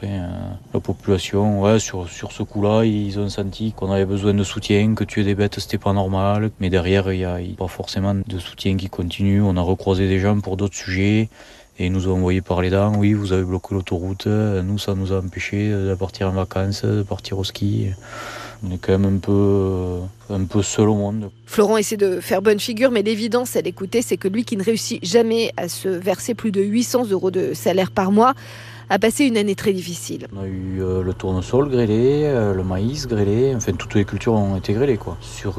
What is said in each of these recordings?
après. La population, ouais, sur ce coup-là, ils ont senti qu'on avait besoin de soutien, que tuer des bêtes, c'était pas normal. Mais derrière, il n'y a pas forcément de soutien qui continue. On a recroisé des gens pour d'autres sujets. Et ils nous ont envoyé par les dents, oui, vous avez bloqué l'autoroute. Nous, ça nous a empêchés de partir en vacances, de partir au ski. On est quand même un peu seul au monde. Florent essaie de faire bonne figure, mais l'évidence à l'écouter, c'est que lui qui ne réussit jamais à se verser plus de 800 € de salaire par mois, a passé une année très difficile. On a eu le tournesol grêlé, le maïs grêlé, enfin toutes les cultures ont été grêlées, quoi. Sur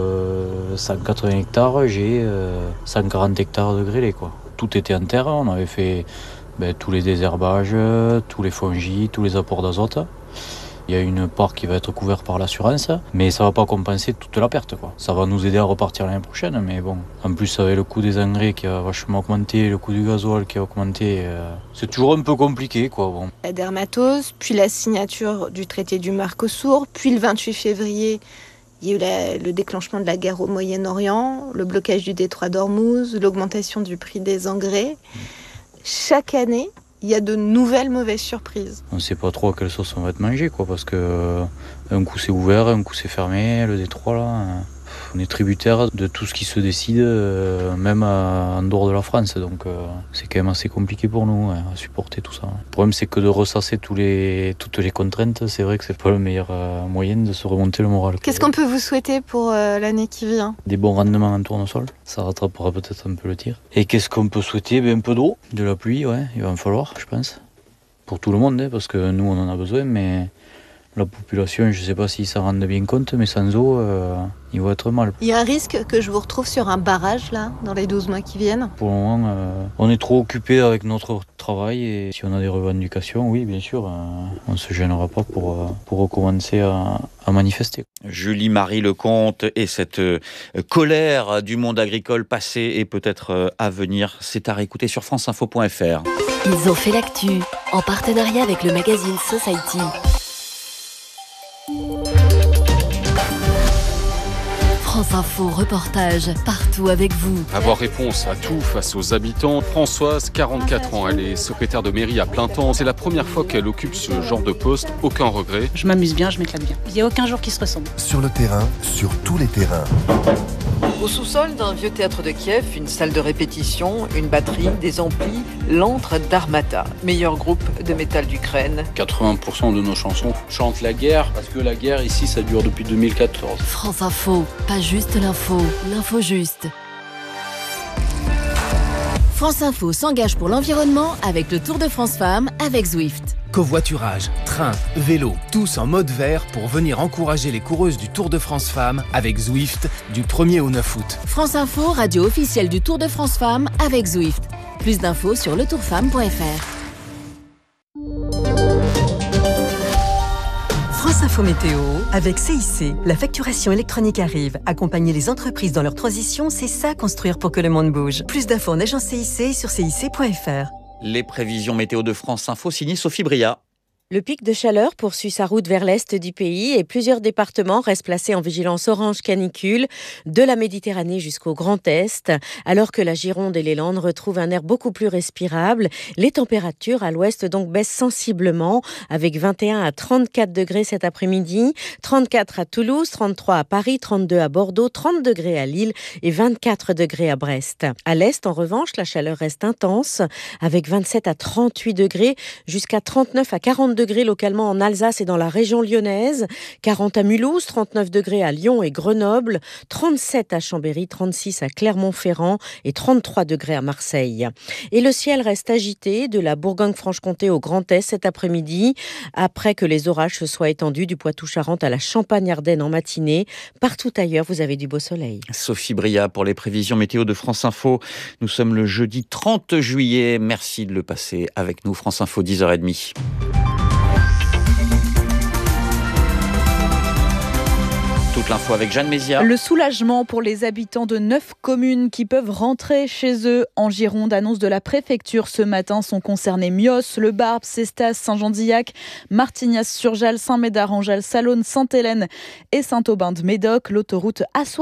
180 hectares, j'ai 140 hectares de grêlé, quoi. Tout était en terre, on avait fait tous les désherbages, tous les fongis, tous les apports d'azote. Il y a une part qui va être couverte par l'assurance, mais ça ne va pas compenser toute la perte, quoi. Ça va nous aider à repartir l'année prochaine, mais bon. En plus, avec le coût des engrais qui a vachement augmenté, le coût du gasoil qui a augmenté, c'est toujours un peu compliqué, quoi. Bon. La dermatose, puis la signature du traité du Mercosur, puis le 28 février, il y a eu le déclenchement de la guerre au Moyen-Orient, le blocage du détroit d'Ormuz, l'augmentation du prix des engrais. Chaque année, il y a de nouvelles mauvaises surprises. On ne sait pas trop à quelle sauce on va être mangé, quoi, parce que un coup c'est ouvert, un coup c'est fermé, le détroit là. On est tributaire de tout ce qui se décide, même en dehors de la France, donc c'est quand même assez compliqué pour nous à supporter tout ça. Le problème c'est que de ressasser toutes les contraintes, c'est vrai que c'est pas le meilleur moyen de se remonter le moral. Qu'est-ce qu'on peut vous souhaiter pour l'année qui vient ? Des bons rendements en tournesol, ça rattrapera peut-être un peu le tir. Et qu'est-ce qu'on peut souhaiter ? Un peu d'eau, de la pluie, ouais, il va en falloir, je pense. Pour tout le monde, parce que nous on en a besoin, mais la population, je ne sais pas s'ils s'en rendent bien compte, mais sans eau, ils vont être mal. Il y a un risque que je vous retrouve sur un barrage, là, dans les 12 mois qui viennent ? Pour le moment, on est trop occupés avec notre travail et si on a des revendications, oui, bien sûr, on ne se gênera pas pour recommencer à manifester. Julie-Marie Lecomte et cette colère du monde agricole passé et peut-être à venir, c'est à réécouter sur franceinfo.fr. Ils ont fait l'actu en partenariat avec le magazine Society. France Info, reportage, partout avec vous. Avoir réponse à tout face aux habitants. Françoise, 44 ans, elle est secrétaire de mairie à plein temps. C'est la première fois qu'elle occupe ce genre de poste. Aucun regret. Je m'amuse bien, je m'éclate bien. Il n'y a aucun jour qui se ressemble. Sur le terrain, sur tous les terrains. Au sous-sol d'un vieux théâtre de Kiev, une salle de répétition, une batterie, des amplis, l'antre d'Armata, meilleur groupe de métal d'Ukraine. 80% de nos chansons chantent la guerre, parce que la guerre ici, ça dure depuis 2014. France Info, pas juste l'info, l'info juste. France Info s'engage pour l'environnement avec le Tour de France Femmes avec Zwift. Covoiturage, train, vélo, tous en mode vert pour venir encourager les coureuses du Tour de France Femmes avec Zwift du 1er au 9 août. France Info, radio officielle du Tour de France Femmes avec Zwift. Plus d'infos sur letourfemme.fr. France Info Météo, avec CIC, la facturation électronique arrive. Accompagner les entreprises dans leur transition, c'est ça construire pour que le monde bouge. Plus d'infos en agence CIC sur cic.fr. Les prévisions météo de France Info signées Sophie Bria. Le pic de chaleur poursuit sa route vers l'est du pays et plusieurs départements restent placés en vigilance orange canicule, de la Méditerranée jusqu'au Grand Est. Alors que la Gironde et les Landes retrouvent un air beaucoup plus respirable, les températures à l'ouest donc baissent sensiblement avec 21 à 34 degrés cet après-midi, 34 à Toulouse, 33 à Paris, 32 à Bordeaux, 30 degrés à Lille et 24 degrés à Brest. À l'est, en revanche, la chaleur reste intense avec 27 à 38 degrés jusqu'à 39 à 40 degrés localement en Alsace et dans la région lyonnaise, 40 à Mulhouse, 39 degrés à Lyon et Grenoble, 37 à Chambéry, 36 à Clermont-Ferrand et 33 degrés à Marseille. Et le ciel reste agité de la Bourgogne-Franche-Comté au Grand Est cet après-midi, après que les orages se soient étendus du Poitou-Charentes à la Champagne-Ardenne en matinée. Partout ailleurs, vous avez du beau soleil. Sophie Bria pour les prévisions météo de France Info. Nous sommes le jeudi 30 juillet. Merci de le passer avec nous. France Info, 10h30. Toute l'info avec Jeanne Mézia. Le soulagement pour les habitants de 9 communes qui peuvent rentrer chez eux en Gironde. Annonce de la préfecture ce matin. Sont concernés Mios, Le Barbe, Cestas, Saint-Jean-d'Illac, Martignas-sur-Jalles, Saint-Médard-en-Jalles, Salonne, Sainte-Hélène et Saint-Aubin-de-Médoc. L'autoroute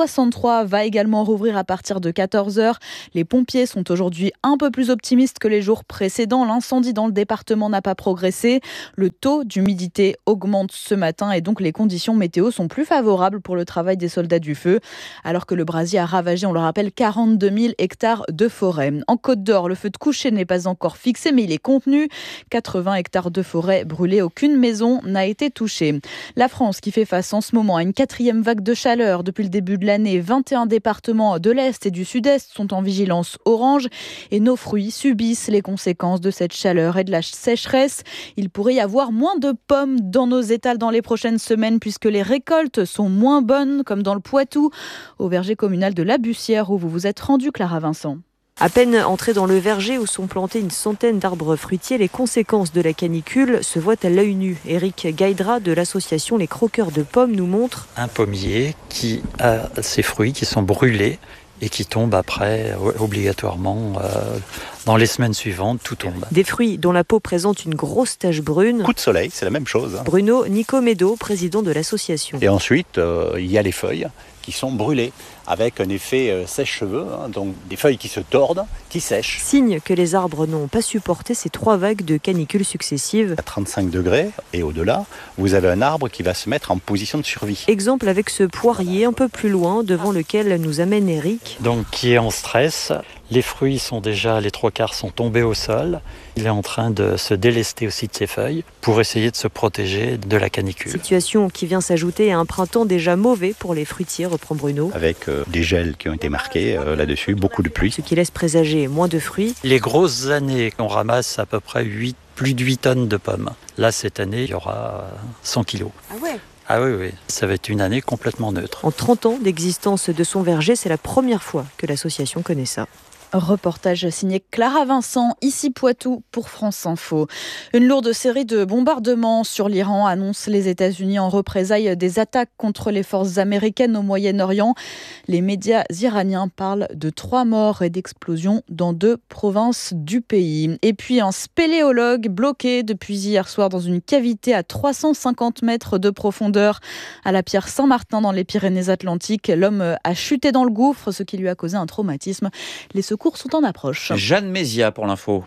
A63 va également rouvrir à partir de 14h. Les pompiers sont aujourd'hui un peu plus optimistes que les jours précédents. L'incendie dans le département n'a pas progressé. Le taux d'humidité augmente ce matin et donc les conditions météo sont plus favorables pour le travail des soldats du feu, alors que le brasier a ravagé, on le rappelle, 42 000 hectares de forêt. En Côte d'Or, le feu de coucher n'est pas encore fixé, mais il est contenu. 80 hectares de forêt brûlés, aucune maison n'a été touchée. La France qui fait face en ce moment à une 4e vague de chaleur depuis le début de l'année. 21 départements de l'Est et du Sud-Est sont en vigilance orange et nos fruits subissent les conséquences de cette chaleur et de la sécheresse. Il pourrait y avoir moins de pommes dans nos étals dans les prochaines semaines puisque les récoltes sont moins bonnes, comme dans le Poitou, au verger communal de la Bussière où vous vous êtes rendu, Clara Vincent. À peine entré dans le verger où sont plantés une centaine d'arbres fruitiers, les conséquences de la canicule se voient à l'œil nu. Éric Gaïdra de l'association Les Croqueurs de Pommes nous montre un pommier qui a ses fruits qui sont brûlés et qui tombent après obligatoirement dans les semaines suivantes, tout tombe. Des fruits dont la peau présente une grosse tache brune. Coup de soleil, c'est la même chose. Bruno Nicomedo, président de l'association. Et ensuite, il y a les feuilles qui sont brûlées avec un effet sèche-cheveux, donc des feuilles qui se tordent, qui sèchent. Signe que les arbres n'ont pas supporté ces 3 vagues de canicules successives. À 35 degrés et au-delà, vous avez un arbre qui va se mettre en position de survie. Exemple avec ce poirier un peu plus loin, devant lequel nous amène Eric. Donc qui est en stress. Les fruits sont déjà, les 3/4 sont tombés au sol. Il est en train de se délester aussi de ses feuilles pour essayer de se protéger de la canicule. Situation qui vient s'ajouter à un printemps déjà mauvais pour les fruitiers, reprend Bruno. Avec des gels qui ont été marqués là-dessus, beaucoup de pluie. Ce qui laisse présager moins de fruits. Les grosses années, on ramasse à peu près plus de 8 tonnes de pommes. Là, cette année, il y aura 100 kilos. Ah ouais. Ah oui, ça va être une année complètement neutre. En 30 ans d'existence de son verger, c'est la première fois que l'association connaît ça. Reportage signé Clara Vincent, ici Poitou pour France Info. Une lourde série de bombardements sur l'Iran annonce les États-Unis en représailles des attaques contre les forces américaines au Moyen-Orient. Les médias iraniens parlent de 3 morts et d'explosions dans 2 provinces du pays. Et puis un spéléologue bloqué depuis hier soir dans une cavité à 350 mètres de profondeur à la pierre Saint-Martin dans les Pyrénées-Atlantiques. L'homme a chuté dans le gouffre, ce qui lui a causé un traumatisme. Les secours sont en approche. Jeanne Mézia pour l'info.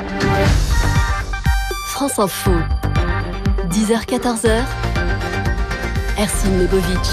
France Info, 10h-14h, Ercine Lebovic.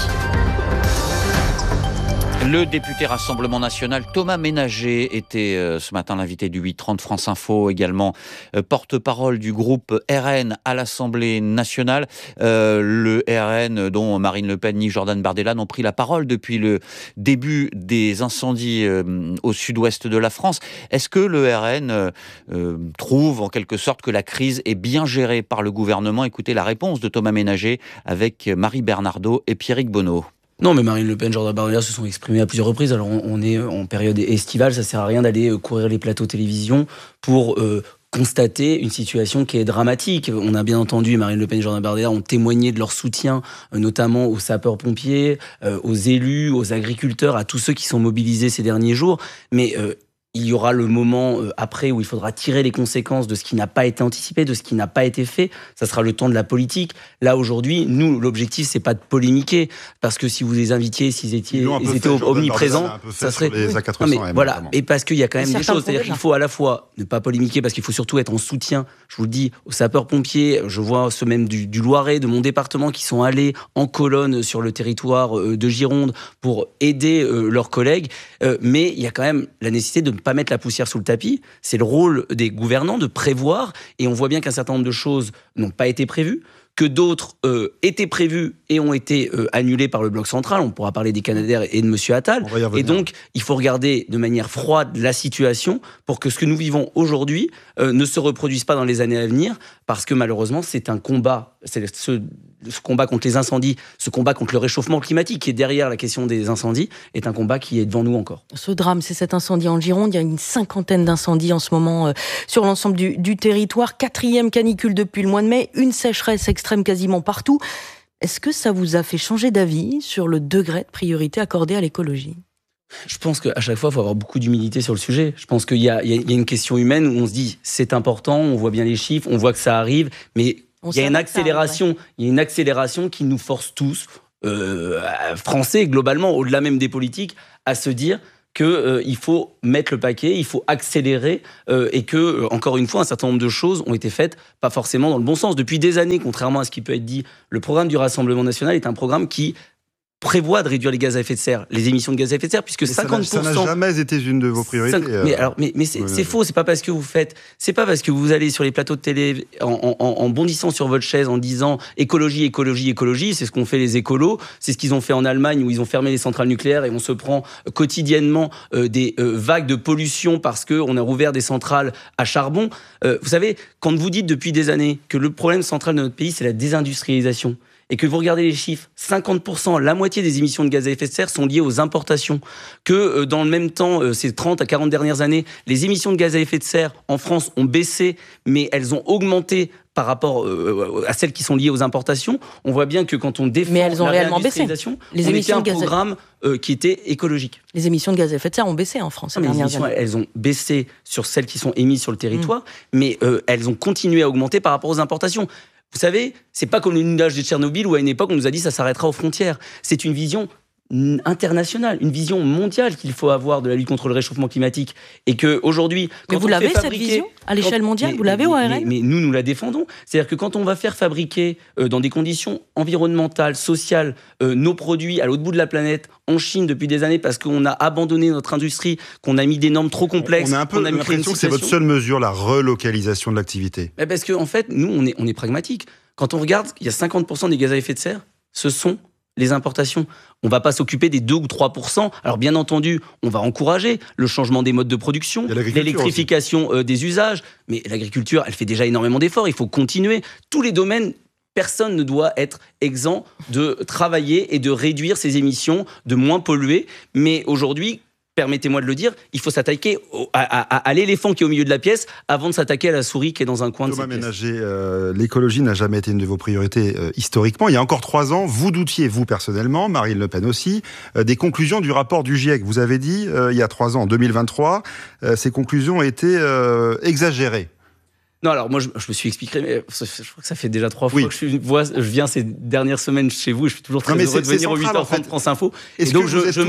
Le député Rassemblement National Thomas Ménager était ce matin l'invité du 8h30 France Info, également porte-parole du groupe RN à l'Assemblée nationale. Le RN dont Marine Le Pen ni Jordan Bardella n'ont pris la parole depuis le début des incendies au sud-ouest de la France. Est-ce que le RN trouve en quelque sorte que la crise est bien gérée par le gouvernement? Écoutez la réponse de Thomas Ménager avec Marie Bernardo et Pierrick Bonneau. Non, mais Marine Le Pen, Jordan Bardella se sont exprimés à plusieurs reprises. Alors on est en période estivale, ça sert à rien d'aller courir les plateaux télévision pour constater une situation qui est dramatique. On a bien entendu, Marine Le Pen et Jordan Bardella ont témoigné de leur soutien, notamment aux sapeurs-pompiers, aux élus, aux agriculteurs, à tous ceux qui sont mobilisés ces derniers jours. Mais il y aura le moment après où il faudra tirer les conséquences de ce qui n'a pas été anticipé, de ce qui n'a pas été fait. Ça sera le temps de la politique. Là, aujourd'hui, nous, l'objectif, c'est pas de polémiquer. Parce que si vous les invitiez, s'ils étaient omniprésents, ça serait... Non, mais voilà. Et parce qu'il y a quand même des choses. C'est-à-dire qu'il faut à la fois ne pas polémiquer, parce qu'il faut surtout être en soutien, je vous le dis, aux sapeurs-pompiers. Je vois ceux même du Loiret, de mon département, qui sont allés en colonne sur le territoire de Gironde pour aider leurs collègues. Mais il y a quand même la nécessité de ne pas mettre la poussière sous le tapis. C'est le rôle des gouvernants de prévoir, et on voit bien qu'un certain nombre de choses n'ont pas été prévues, que d'autres étaient prévues et ont été annulées par le bloc central. On pourra parler des Canadair et de M. Attal. Et donc, il faut regarder de manière froide la situation pour que ce que nous vivons aujourd'hui ne se reproduise pas dans les années à venir, parce que malheureusement, c'est un combat. C'est ce combat contre les incendies, ce combat contre le réchauffement climatique qui est derrière la question des incendies, est un combat qui est devant nous encore. Ce drame, c'est cet incendie en Gironde. Il y a une 50aine d'incendies en ce moment sur l'ensemble du territoire. 4e canicule depuis le mois de mai, une sécheresse extrême quasiment partout. Est-ce que ça vous a fait changer d'avis sur le degré de priorité accordé à l'écologie ? Je pense qu'à chaque fois, il faut avoir beaucoup d'humilité sur le sujet. Je pense qu'il y a une question humaine où on se dit c'est important, on voit bien les chiffres, on voit que ça arrive, mais il y a une accélération. Il y a une accélération qui nous force tous, Français globalement, au-delà même des politiques, à se dire qu'il faut mettre le paquet, il faut accélérer et que, encore une fois, un certain nombre de choses ont été faites pas forcément dans le bon sens. Depuis des années, contrairement à ce qui peut être dit, le programme du Rassemblement national est un programme qui prévoit de réduire les gaz à effet de serre, les émissions de gaz à effet de serre, puisque 50%... Ça n'a jamais été une de vos priorités. Mais c'est faux, c'est pas parce que vous allez sur les plateaux de télé en bondissant sur votre chaise en disant écologie, écologie, écologie, c'est ce qu'ont fait les écolos, c'est ce qu'ils ont fait en Allemagne où ils ont fermé les centrales nucléaires et on se prend quotidiennement des vagues de pollution parce qu'on a rouvert des centrales à charbon. Vous savez, quand vous dites depuis des années que le problème central de notre pays, c'est la désindustrialisation, et que vous regardez les chiffres, 50%, la moitié des émissions de gaz à effet de serre sont liées aux importations, que dans le même temps, ces 30 à 40 dernières années, les émissions de gaz à effet de serre en France ont baissé, mais elles ont augmenté par rapport à celles qui sont liées aux importations. On voit bien que quand on défend la réindustrialisation, les émissions on était un programme qui était écologique. Les émissions de gaz à effet de serre ont baissé en France ces dernières années. Elles ont baissé sur celles qui sont émises sur le territoire, mais elles ont continué à augmenter par rapport aux importations. Vous savez, c'est pas comme le nuage de Tchernobyl où à une époque on nous a dit ça s'arrêtera aux frontières. C'est une vision internationale, une vision mondiale qu'il faut avoir de la lutte contre le réchauffement climatique. Et qu'aujourd'hui... Mais vous l'avez cette vision à l'échelle mondiale, vous l'avez au ARN ? Mais nous la défendons. C'est-à-dire que quand on va faire fabriquer dans des conditions environnementales, sociales, nos produits à l'autre bout de la planète, en Chine depuis des années, parce qu'on a abandonné notre industrie, qu'on a mis des normes trop complexes... On a un peu l'impression que c'est votre seule mesure, la relocalisation de l'activité. Parce qu'en fait, nous, on est pragmatique. Quand on regarde, il y a 50% des gaz à effet de serre, ce sont les importations. On ne va pas s'occuper des 2 ou 3%. Alors bien entendu, on va encourager le changement des modes de production, l'électrification des usages. Mais l'agriculture, elle fait déjà énormément d'efforts. Il faut continuer. Tous les domaines, personne ne doit être exempt de travailler et de réduire ses émissions, de moins polluer. Mais aujourd'hui, permettez-moi de le dire, il faut s'attaquer à l'éléphant qui est au milieu de la pièce avant de s'attaquer à la souris qui est dans un coin de cette pièce. Thomas Ménager, l'écologie n'a jamais été une de vos priorités historiquement. Il y a encore 3 ans, vous doutiez, vous personnellement, Marine Le Pen aussi, des conclusions du rapport du GIEC. Vous avez dit, il y a 3 ans, en 2023, ces conclusions étaient exagérées. Non, alors moi je me suis expliqué, mais je crois que ça fait déjà 3 fois que je viens ces dernières semaines chez vous, et je suis toujours très heureux de venir au 8h30 France Info. Et donc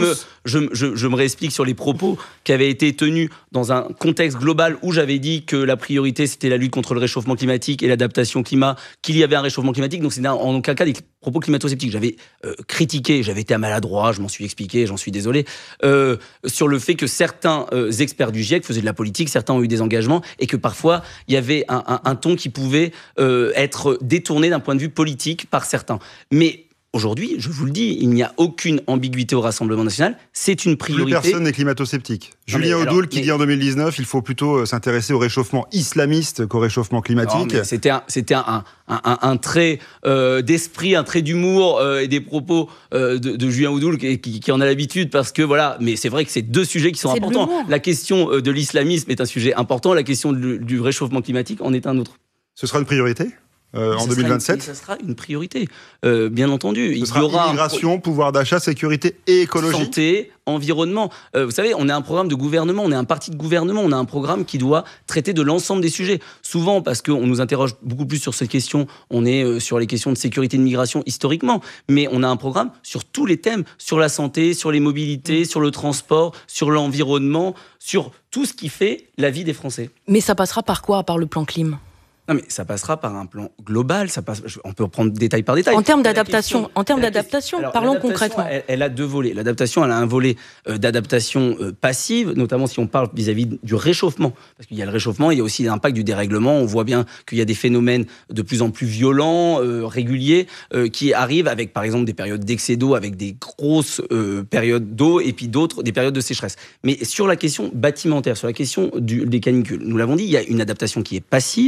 je me réexplique sur les propos qui avaient été tenus dans un contexte global où j'avais dit que la priorité c'était la lutte contre le réchauffement climatique et l'adaptation au climat, qu'il y avait un réchauffement climatique, donc c'est en aucun cas des propos climato-sceptiques. J'avais critiqué, j'avais été maladroit, je m'en suis expliqué, j'en suis désolé, sur le fait que certains experts du GIEC faisaient de la politique, certains ont eu des engagements, et que parfois il y avait un ton qui pouvait être détourné d'un point de vue politique par certains. Mais aujourd'hui, je vous le dis, il n'y a aucune ambiguïté au Rassemblement national. C'est une priorité. Plus personne n'est climato-sceptique. Julien Audoul qui dit en 2019 il faut plutôt s'intéresser au réchauffement islamiste qu'au réchauffement climatique. Non, c'était un trait d'esprit, un trait d'humour et des propos de Julien Audoul qui en a l'habitude, parce que voilà. Mais c'est vrai que c'est 2 sujets qui sont importants. La question de l'islamisme est un sujet important. La question du réchauffement climatique en est un autre. Ce sera une priorité en 2027 ? Ça sera une priorité, bien entendu. Ce sera immigration, pouvoir d'achat, sécurité et écologie. Santé, environnement. Vous savez, on est un programme de gouvernement, on est un parti de gouvernement, on a un programme qui doit traiter de l'ensemble des sujets. Souvent, parce qu'on nous interroge beaucoup plus sur ces questions, on est sur les questions de sécurité et de migration historiquement, mais on a un programme sur tous les thèmes, sur la santé, sur les mobilités, sur le transport, sur l'environnement, sur tout ce qui fait la vie des Français. Mais ça passera par quoi, par le plan Clim ? Non, mais ça passera par un plan global. On peut reprendre détail par détail. En termes d'adaptation, parlons concrètement. Elle a 2 volets. L'adaptation, elle a un volet d'adaptation passive, notamment si on parle vis-à-vis du réchauffement. Parce qu'il y a le réchauffement, il y a aussi l'impact du dérèglement. On voit bien qu'il y a des phénomènes de plus en plus violents, réguliers, qui arrivent avec, par exemple, des périodes d'excès d'eau, avec des grosses périodes d'eau, et puis d'autres, des périodes de sécheresse. Mais sur la question bâtimentaire, sur la question des canicules, nous l'avons dit, il y a une adaptation qui est passive.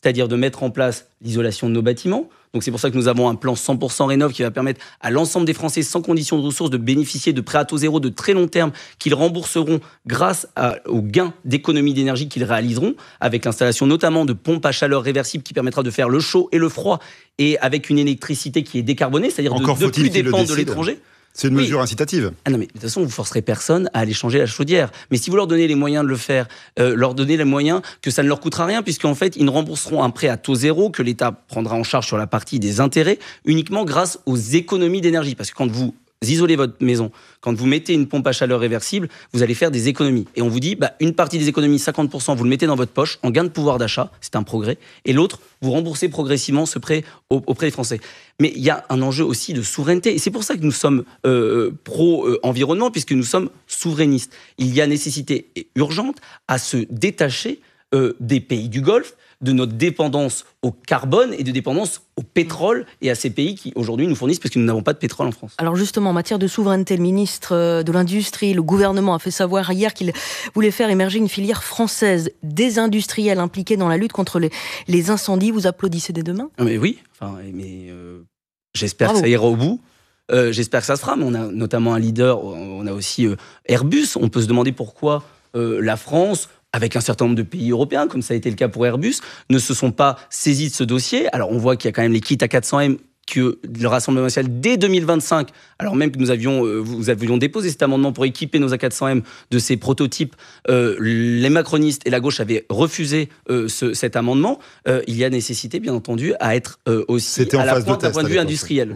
c'est-à-dire de mettre en place l'isolation de nos bâtiments. Donc c'est pour ça que nous avons un plan 100% rénov qui va permettre à l'ensemble des Français sans condition de ressources de bénéficier de prêts à taux zéro de très long terme qu'ils rembourseront grâce aux gains d'économie d'énergie qu'ils réaliseront, avec l'installation notamment de pompes à chaleur réversibles qui permettra de faire le chaud et le froid, et avec une électricité qui est décarbonée, c'est-à-dire de ne plus dépendre de l'étranger. C'est une mesure incitative. Ah non, mais de toute façon, vous forcerez personne à aller changer la chaudière. Mais si vous leur donnez les moyens de le faire, leur donnez les moyens que ça ne leur coûtera rien, puisqu'en fait, ils ne rembourseront un prêt à taux zéro que l'État prendra en charge sur la partie des intérêts, uniquement grâce aux économies d'énergie. Parce que quand vous isolez votre maison, quand vous mettez une pompe à chaleur réversible, vous allez faire des économies. Et on vous dit, une partie des économies, 50%, vous le mettez dans votre poche, en gain de pouvoir d'achat, c'est un progrès. Et l'autre, vous remboursez progressivement ce prêt auprès des Français. Mais il y a un enjeu aussi de souveraineté. Et c'est pour ça que nous sommes pro-environnement, puisque nous sommes souverainistes. Il y a nécessité urgente à se détacher des pays du Golfe, de notre dépendance au carbone et de dépendance au pétrole et à ces pays qui aujourd'hui nous fournissent parce que nous n'avons pas de pétrole en France. Alors justement, en matière de souveraineté, le ministre de l'Industrie, le gouvernement a fait savoir hier qu'il voulait faire émerger une filière française des industriels impliqués dans la lutte contre les incendies. Vous applaudissez dès demain ? Mais oui, j'espère que ça ira au bout. J'espère que ça se fera, mais on a notamment un leader, on a aussi Airbus. On peut se demander pourquoi la France, avec un certain nombre de pays européens, comme ça a été le cas pour Airbus, ne se sont pas saisis de ce dossier. Alors on voit qu'il y a quand même les kits A400M que le Rassemblement national dès 2025, alors même que nous avions déposé cet amendement pour équiper nos A400M de ces prototypes, les macronistes et la gauche avaient refusé cet amendement. Il y a nécessité, bien entendu, à être aussi à la pointe d'un point de vue industriel.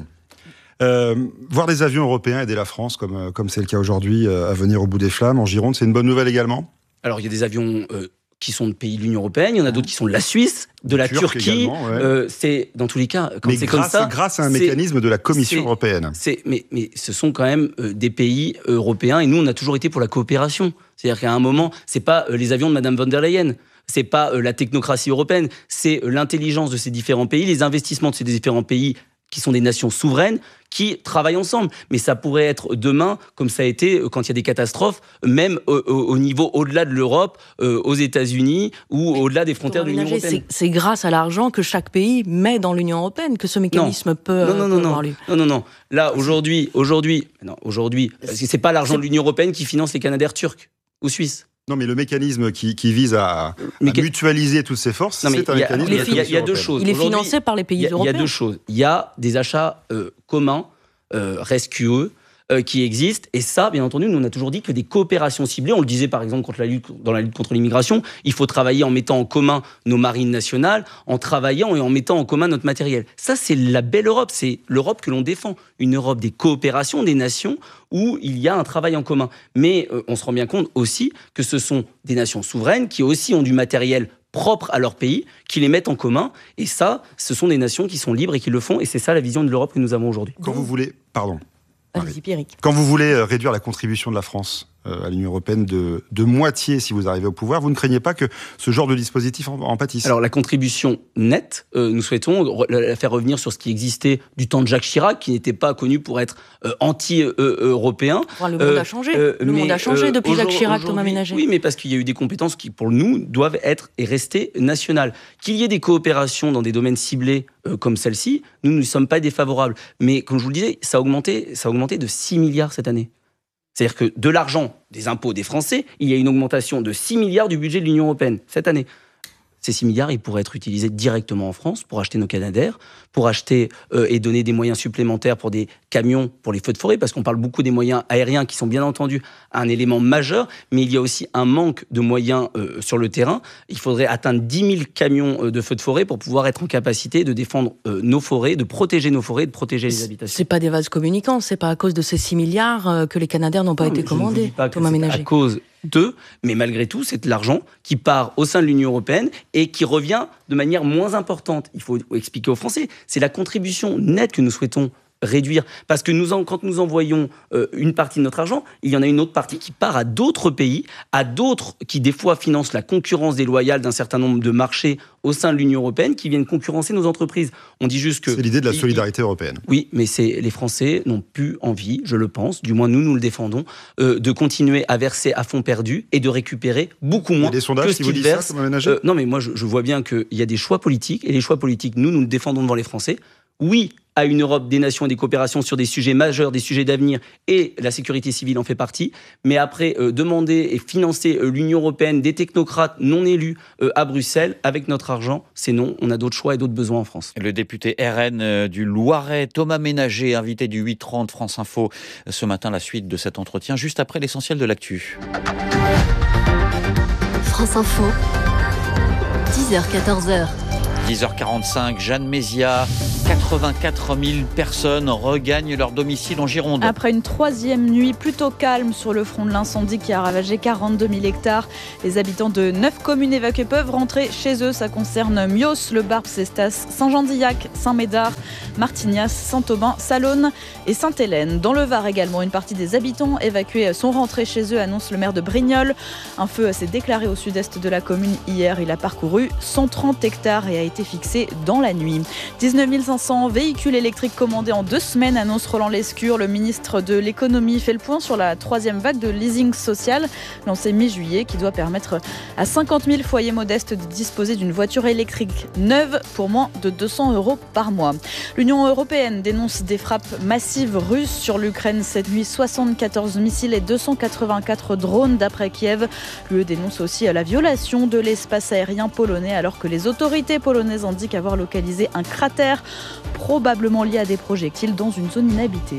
Voir des avions européens aider la France, comme c'est le cas aujourd'hui, à venir au bout des flammes en Gironde, c'est une bonne nouvelle également ? Alors, il y a des avions qui sont de pays de l'Union européenne, il y en a d'autres qui sont de la Suisse, de la Turquie. C'est, dans tous les cas, quand c'est comme ça... grâce à un mécanisme de la Commission européenne. Mais ce sont quand même des pays européens, et nous, on a toujours été pour la coopération. C'est-à-dire qu'à un moment, c'est pas les avions de Madame von der Leyen, c'est pas la technocratie européenne, c'est l'intelligence de ces différents pays, les investissements de ces différents pays qui sont des nations souveraines, qui travaillent ensemble. Mais ça pourrait être demain, comme ça a été quand il y a des catastrophes, même au niveau au-delà de l'Europe, aux États-Unis ou au-delà des frontières de l'Union européenne. C'est grâce à l'argent que chaque pays met dans l'Union européenne que ce mécanisme peut avoir lieu. Non. Là, aujourd'hui, c'est pas l'argent de l'Union européenne qui finance les Canadair turcs ou suisses. Non, mais le mécanisme qui vise à mutualiser toutes ces forces, c'est un mécanisme de la Commission européenne. Il y a deux choses. Il est financé par les pays européens. Il y a deux choses. Il y a des achats communs, rescue, qui existent. Et ça, bien entendu, nous on a toujours dit que des coopérations ciblées, on le disait par exemple dans la lutte contre l'immigration, il faut travailler en mettant en commun nos marines nationales, en travaillant et en mettant en commun notre matériel. Ça, c'est la belle Europe, c'est l'Europe que l'on défend. Une Europe des coopérations, des nations, où il y a un travail en commun. Mais on se rend bien compte aussi que ce sont des nations souveraines qui aussi ont du matériel propre à leur pays, qui les mettent en commun. Et ça, ce sont des nations qui sont libres et qui le font. Et c'est ça la vision de l'Europe que nous avons aujourd'hui. Quand vous voulez... Pardon. Allez-y, Pierrick. Quand vous voulez réduire la contribution de la France à l'Union européenne de moitié si vous arrivez au pouvoir, vous ne craignez pas que ce genre de dispositif en pâtisse ? Alors la contribution nette, nous souhaitons la faire revenir sur ce qui existait du temps de Jacques Chirac, qui n'était pas connu pour être anti-européen. Le monde a changé. Le monde a changé depuis Jacques Chirac, Thomas Ménager. Oui, mais parce qu'il y a eu des compétences qui, pour nous, doivent être et rester nationales. Qu'il y ait des coopérations dans des domaines ciblés comme celle-ci, nous ne sommes pas défavorables. Mais comme je vous le disais, ça a augmenté de 6 milliards cette année. C'est-à-dire que de l'argent des impôts des Français, il y a une augmentation de 6 milliards du budget de l'Union européenne cette année. Ces 6 milliards, ils pourraient être utilisés directement en France pour acheter nos Canadair, pour acheter et donner des moyens supplémentaires pour des camions, pour les feux de forêt, parce qu'on parle beaucoup des moyens aériens qui sont bien entendu un élément majeur, mais il y a aussi un manque de moyens sur le terrain. Il faudrait atteindre 10 000 camions de feux de forêt pour pouvoir être en capacité de défendre nos forêts, de protéger nos forêts, de protéger les habitations. C'est pas des vases communicants, c'est pas à cause de ces 6 milliards que les Canadair n'ont pas été commandés, Thomas Ménager. À cause d'eux, mais malgré tout, c'est de l'argent qui part au sein de l'Union européenne et qui revient de manière moins importante. Il faut expliquer aux Français, c'est la contribution nette que nous souhaitons réduire. Parce que quand nous envoyons une partie de notre argent, il y en a une autre partie qui part à d'autres pays, à d'autres qui des fois financent la concurrence déloyale d'un certain nombre de marchés au sein de l'Union européenne qui viennent concurrencer nos entreprises. On dit juste que... C'est l'idée de la solidarité européenne. Oui, mais les Français n'ont plus envie, je le pense, du moins nous le défendons, de continuer à verser à fonds perdus et de récupérer beaucoup moins que ce qu'ils versent. Non, mais moi je vois bien qu'il y a des choix politiques, et les choix politiques, nous le défendons devant les Français. Oui, à une Europe des nations et des coopérations sur des sujets majeurs, des sujets d'avenir, et la sécurité civile en fait partie. Mais après, demander et financer l'Union européenne, des technocrates non élus à Bruxelles, avec notre argent, c'est non. On a d'autres choix et d'autres besoins en France. Le député RN du Loiret, Thomas Ménager, invité du 8h30 France Info. Ce matin, la suite de cet entretien, juste après l'essentiel de l'actu. France Info, 10h-14h. 10h45, Jeanne Mézia, 84 000 personnes regagnent leur domicile en Gironde. Après une troisième nuit plutôt calme sur le front de l'incendie qui a ravagé 42 000 hectares, les habitants de 9 communes évacuées peuvent rentrer chez eux. Ça concerne Mios, Le Barbe, Cestas, Saint-Jean-d'Illac, Saint-Médard, Martignas, Saint-Aubin, Salonne et Sainte-Hélène. Dans le Var également, une partie des habitants évacués sont rentrés chez eux, annonce le maire de Brignoles. Un feu s'est déclaré au sud-est de la commune hier. Il a parcouru 130 hectares et a été fixé dans la nuit. 19 500 véhicules électriques commandés en 2 semaines, annonce Roland Lescure. Le ministre de l'économie fait le point sur la 3e vague de leasing social lancée mi-juillet qui doit permettre à 50 000 foyers modestes de disposer d'une voiture électrique neuve pour moins de 200 € par mois. L'Union européenne dénonce des frappes massives russes sur l'Ukraine cette nuit. 74 missiles et 284 drones d'après Kiev. L'UE dénonce aussi la violation de l'espace aérien polonais alors que les autorités polonaises indiquent avoir localisé un cratère probablement lié à des projectiles dans une zone inhabitée.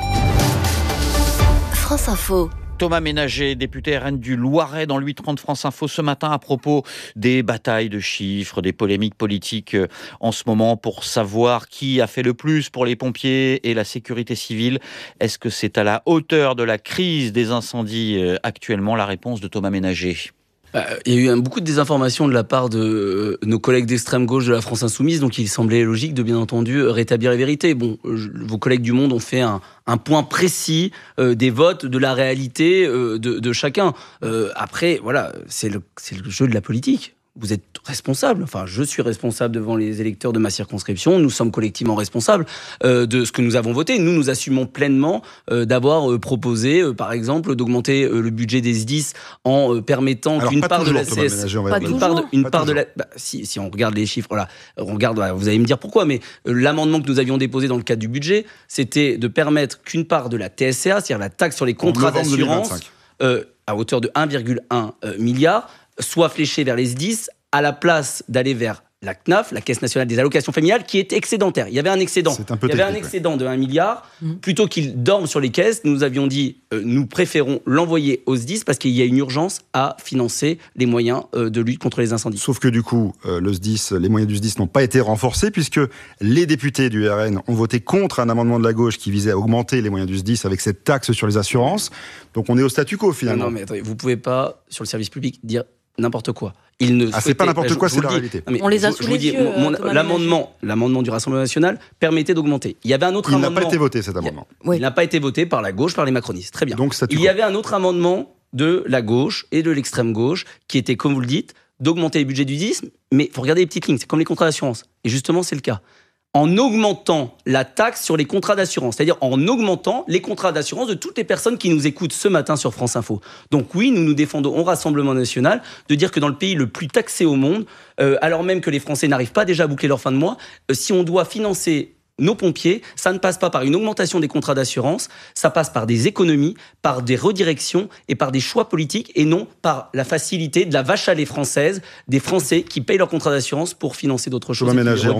France Info. Thomas Ménager, député RN du Loiret dans le 8h30 France Info ce matin à propos des batailles de chiffres, des polémiques politiques en ce moment pour savoir qui a fait le plus pour les pompiers et la sécurité civile. Est-ce que c'est à la hauteur de la crise des incendies actuellement? La réponse de Thomas Ménager. Il y a eu beaucoup de désinformation de la part de nos collègues d'extrême gauche de la France Insoumise, donc il semblait logique de bien entendu rétablir la vérité. Bon, vos collègues du Monde ont fait un point précis des votes, de la réalité de chacun. Après, voilà, c'est le jeu de la politique. Vous êtes responsable, enfin je suis responsable devant les électeurs de ma circonscription, nous sommes collectivement responsables de ce que nous avons voté. Nous assumons pleinement d'avoir proposé, par exemple, d'augmenter le budget des SDIS en permettant qu'une part de la CS... Si on regarde les chiffres, voilà, vous allez me dire pourquoi, mais l'amendement que nous avions déposé dans le cadre du budget, c'était de permettre qu'une part de la TSCA, c'est-à-dire la taxe sur les contrats d'assurance, à hauteur de 1,1 milliard, soit fléché vers les SDIS à la place d'aller vers la CNAF, la Caisse nationale des allocations familiales, qui est excédentaire. Il y avait un excédent. Un excédent de 1 milliard. Plutôt qu'il dorme sur les caisses, nous avions dit nous préférons l'envoyer aux SDIS parce qu'il y a une urgence à financer les moyens de lutte contre les incendies. Sauf que du coup, le SDIS, les moyens du SDIS n'ont pas été renforcés puisque les députés du RN ont voté contre un amendement de la gauche qui visait à augmenter les moyens du SDIS avec cette taxe sur les assurances. Donc on est au statu quo finalement. Non mais attendez, vous ne pouvez pas, sur le service public, dire n'importe quoi. C'est pas n'importe quoi, c'est la réalité. On les a sous les yeux. L'amendement du Rassemblement national permettait d'augmenter. Il y avait un autre amendement. Il n'a pas été voté cet amendement. Il n'a pas été voté par la gauche, par les macronistes. Très bien. Donc, il y avait un autre amendement de la gauche et de l'extrême gauche qui était, comme vous le dites, d'augmenter les budgets du SDIS. Mais il faut regarder les petites lignes. C'est comme les contrats d'assurance. Et justement, c'est le cas. En augmentant la taxe sur les contrats d'assurance, c'est-à-dire en augmentant les contrats d'assurance de toutes les personnes qui nous écoutent ce matin sur France Info. Donc oui, nous défendons au Rassemblement national de dire que dans le pays le plus taxé au monde, alors même que les Français n'arrivent pas déjà à boucler leur fin de mois, si on doit financer nos pompiers, ça ne passe pas par une augmentation des contrats d'assurance, ça passe par des économies, par des redirections et par des choix politiques et non par la facilité de la vache à lait française des Français qui payent leur contrat d'assurance pour financer d'autres choses.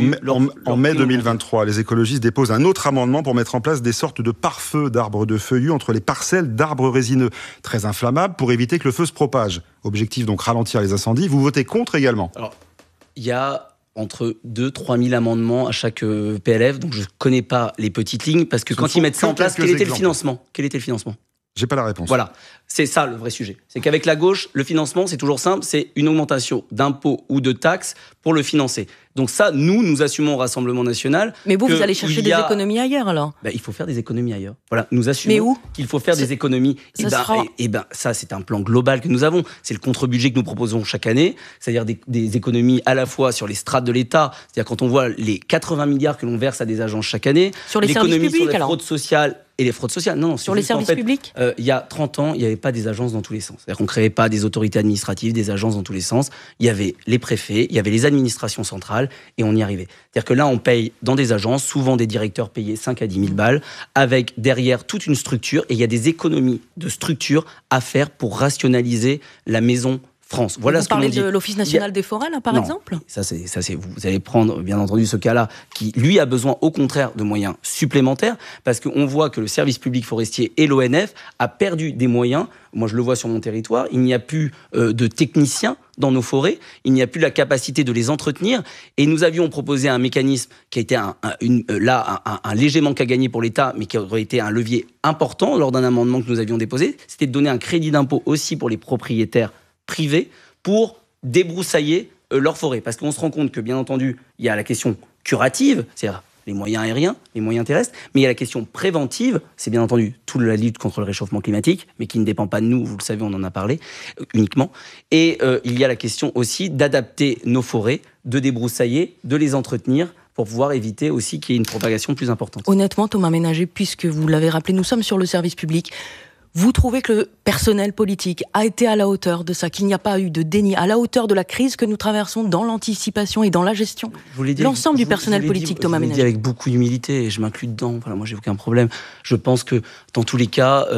En mai 2023, les écologistes déposent un autre amendement pour mettre en place des sortes de pare-feux d'arbres de feuillus entre les parcelles d'arbres résineux, très inflammables pour éviter que le feu se propage. Objectif donc ralentir les incendies. Vous votez contre également. Alors, il y a entre 2-3 000 amendements à chaque PLF, donc je ne connais pas les petites lignes, parce que quand ils mettent ça en place, quel était le financement ? J'ai pas la réponse. Voilà, c'est ça le vrai sujet. C'est qu'avec la gauche, le financement, c'est toujours simple, c'est une augmentation d'impôts ou de taxes pour le financer. Donc ça, nous assumons au Rassemblement National. Mais vous allez chercher des économies ailleurs alors ? Il faut faire des économies ailleurs. Voilà, nous assumons qu'il faut faire des économies. Ça, c'est un plan global que nous avons. C'est le contre-budget que nous proposons chaque année, c'est-à-dire des économies à la fois sur les strates de l'État, c'est-à-dire quand on voit les 80 milliards que l'on verse à des agences chaque année, sur les services publics, sur les fraudes sociales. Et les fraudes sociales, non. Sur les services publics ? Il y a 30 ans, il n'y avait pas des agences dans tous les sens. C'est-à-dire qu'on ne créait pas des autorités administratives, des agences dans tous les sens. Il y avait les préfets, il y avait les administrations centrales, et on y arrivait. C'est-à-dire que là, on paye dans des agences, souvent des directeurs payés 5 à 10 000 balles, avec derrière toute une structure, et il y a des économies de structure à faire pour rationaliser la maison France. Voilà vous parlez de l'Office national des forêts, là, par exemple ? Ça, c'est, vous allez prendre, bien entendu, ce cas-là, qui, lui, a besoin, au contraire, de moyens supplémentaires, parce qu'on voit que le service public forestier et l'ONF a perdu des moyens. Moi, je le vois sur mon territoire. Il n'y a plus de techniciens dans nos forêts. Il n'y a plus la capacité de les entretenir. Et nous avions proposé un mécanisme qui a été un léger manque à gagner pour l'État, mais qui aurait été un levier important lors d'un amendement que nous avions déposé. C'était de donner un crédit d'impôt aussi pour les propriétaires privés pour débroussailler leur forêt. Parce qu'on se rend compte que, bien entendu, il y a la question curative, c'est-à-dire les moyens aériens, les moyens terrestres, mais il y a la question préventive, c'est bien entendu toute la lutte contre le réchauffement climatique, mais qui ne dépend pas de nous, vous le savez, on en a parlé uniquement. Et il y a la question aussi d'adapter nos forêts, de débroussailler, de les entretenir, pour pouvoir éviter aussi qu'il y ait une propagation plus importante. Honnêtement, Thomas Ménager, puisque vous l'avez rappelé, nous sommes sur le service public. Vous trouvez que le personnel politique a été à la hauteur de ça, qu'il n'y a pas eu de déni, à la hauteur de la crise que nous traversons dans l'anticipation et dans la gestion ? L'ensemble du personnel politique, Thomas Ménager. Je vous l'ai dit avec beaucoup d'humilité, et je m'inclus dedans. Voilà, moi, j'ai aucun problème. Je pense que, dans tous les cas,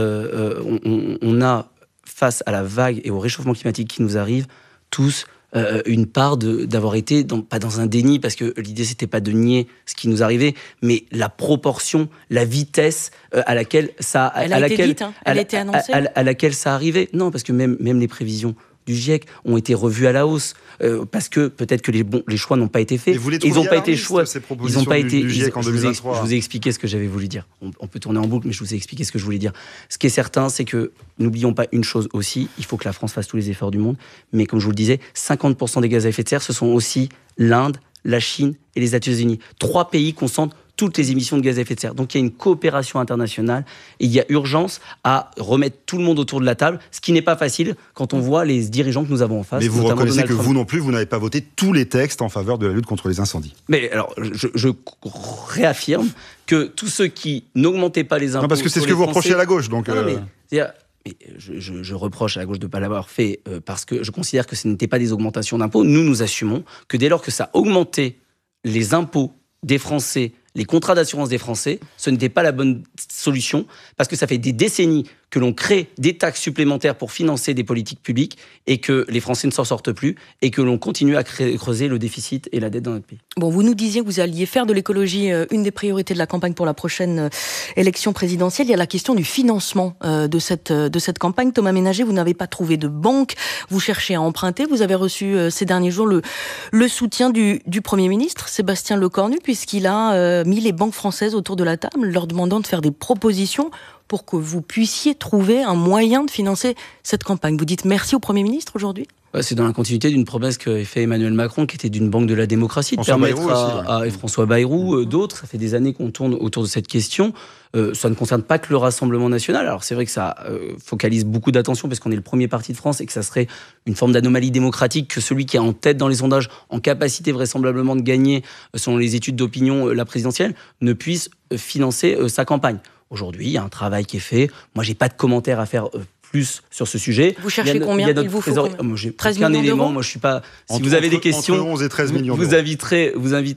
on a, face à la vague et au réchauffement climatique qui nous arrive, tous une part d'avoir été, pas dans un déni, parce que l'idée, c'était pas de nier ce qui nous arrivait, mais la proportion, la vitesse à laquelle ça... Elle a été annoncée. À laquelle ça arrivait. Non, parce que même les prévisions du GIEC ont été revues à la hausse, parce que peut-être que les choix n'ont pas été faits. Ils n'ont pas été choix. Ils n'ont pas été. Du GIEC en 2023. Je vous ai expliqué ce que j'avais voulu dire. On peut tourner en boucle, mais je vous ai expliqué ce que je voulais dire. Ce qui est certain, c'est que n'oublions pas une chose aussi. Il faut que la France fasse tous les efforts du monde. Mais comme je vous le disais, 50% des gaz à effet de serre, ce sont aussi l'Inde, la Chine et les États-Unis. 3 pays concentrent toutes les émissions de gaz à effet de serre. Donc il y a une coopération internationale et il y a urgence à remettre tout le monde autour de la table, ce qui n'est pas facile quand on voit les dirigeants que nous avons en face. Mais vous reconnaissez que vous non plus, vous n'avez pas voté tous les textes en faveur de la lutte contre les incendies. Mais alors, je réaffirme que tous ceux qui n'augmentaient pas les impôts... Non, parce que c'est ce que vous reprochez à la gauche, donc... Mais je reproche à la gauche de ne pas l'avoir fait parce que je considère que ce n'était pas des augmentations d'impôts. Nous assumons que dès lors que ça augmentait les impôts des Français, les contrats d'assurance des Français, ce n'était pas la bonne solution, parce que ça fait des décennies que l'on crée des taxes supplémentaires pour financer des politiques publiques et que les Français ne s'en sortent plus et que l'on continue à creuser le déficit et la dette dans notre pays. Bon, vous nous disiez que vous alliez faire de l'écologie une des priorités de la campagne pour la prochaine élection présidentielle. Il y a la question du financement de cette campagne. Thomas Ménager, vous n'avez pas trouvé de banque, vous cherchez à emprunter. Vous avez reçu ces derniers jours le soutien du Premier ministre, Sébastien Lecornu, puisqu'il a mis les banques françaises autour de la table, leur demandant de faire des propositions pour que vous puissiez trouver un moyen de financer cette campagne. Vous dites merci au Premier ministre aujourd'hui ? C'est dans la continuité d'une promesse qu'avait fait Emmanuel Macron, qui était d'une banque de la démocratie, de permettre à François Bayrou, d'autres, ça fait des années qu'on tourne autour de cette question. Ça ne concerne pas que le Rassemblement national. Alors c'est vrai que ça focalise beaucoup d'attention parce qu'on est le premier parti de France et que ça serait une forme d'anomalie démocratique que celui qui est en tête dans les sondages, en capacité vraisemblablement de gagner, selon les études d'opinion, la présidentielle, ne puisse financer sa campagne. Aujourd'hui, il y a un travail qui est fait. Moi, j'ai pas de commentaires à faire plus sur ce sujet. Vous cherchez combien ? Il vous faut combien ? Moi, j'ai 13 aucun millions élément. d'euros ? Moi, je suis pas. Si vous avez des questions, entre 11 et 13 millions vous inviterez.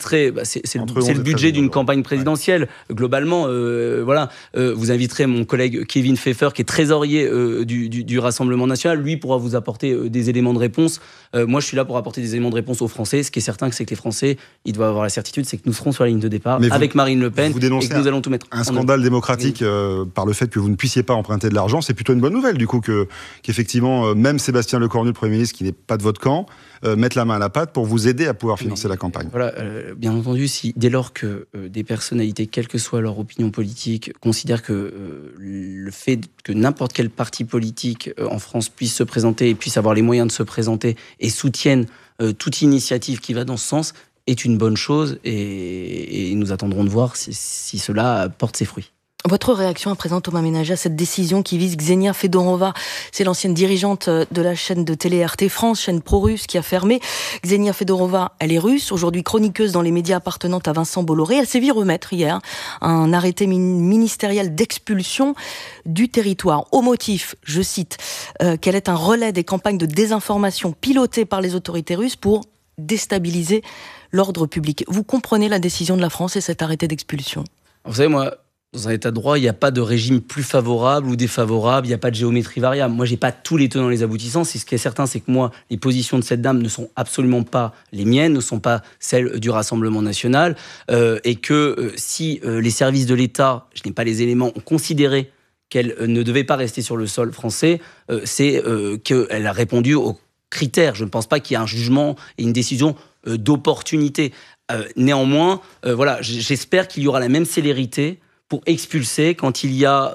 C'est le budget d'une campagne présidentielle. Ouais. Globalement, voilà. Vous inviterez mon collègue Kevin Pfeffer, qui est trésorier du Rassemblement national. Lui pourra vous apporter des éléments de réponse. Moi, je suis là pour apporter des éléments de réponse aux Français. Ce qui est certain, c'est que les Français, ils doivent avoir la certitude, c'est que nous serons sur la ligne de départ avec Marine Le Pen et que nous allons tout mettre. Un scandale démocratique par le fait que vous ne puissiez pas emprunter de l'argent, c'est plutôt une bonne nouvelle. du coup qu'effectivement, même Sébastien Lecornu, le Premier ministre, qui n'est pas de votre camp, mette la main à la pâte pour vous aider à pouvoir financer la campagne. Voilà, bien entendu, dès lors que des personnalités, quelle que soit leur opinion politique, considèrent que le fait que n'importe quel parti politique en France puisse se présenter et puisse avoir les moyens de se présenter et soutiennent toute initiative qui va dans ce sens, est une bonne chose et nous attendrons de voir si cela porte ses fruits. Votre réaction à présent, Thomas Ménager, à cette décision qui vise Ksenia Fedorova, c'est l'ancienne dirigeante de la chaîne de télé RT France, chaîne pro-russe qui a fermé. Ksenia Fedorova, elle est russe, aujourd'hui chroniqueuse dans les médias appartenant à Vincent Bolloré. Elle s'est vue remettre hier un arrêté ministériel d'expulsion du territoire. Au motif, je cite, qu'elle est un relais des campagnes de désinformation pilotées par les autorités russes pour déstabiliser l'ordre public. Vous comprenez la décision de la France et cet arrêté d'expulsion? Vous savez, moi, dans un état de droit, il n'y a pas de régime plus favorable ou défavorable, il n'y a pas de géométrie variable. Moi, je n'ai pas tous les tenants et les aboutissants. Ce qui est certain, c'est que moi, les positions de cette dame ne sont absolument pas les miennes, ne sont pas celles du Rassemblement national, et que si les services de l'État, je n'ai pas les éléments, ont considéré qu'elle ne devait pas rester sur le sol français, c'est qu'elle a répondu aux critères. Je ne pense pas qu'il y ait un jugement et une décision d'opportunité. Néanmoins, voilà, j'espère qu'il y aura la même célérité pour expulser quand il y a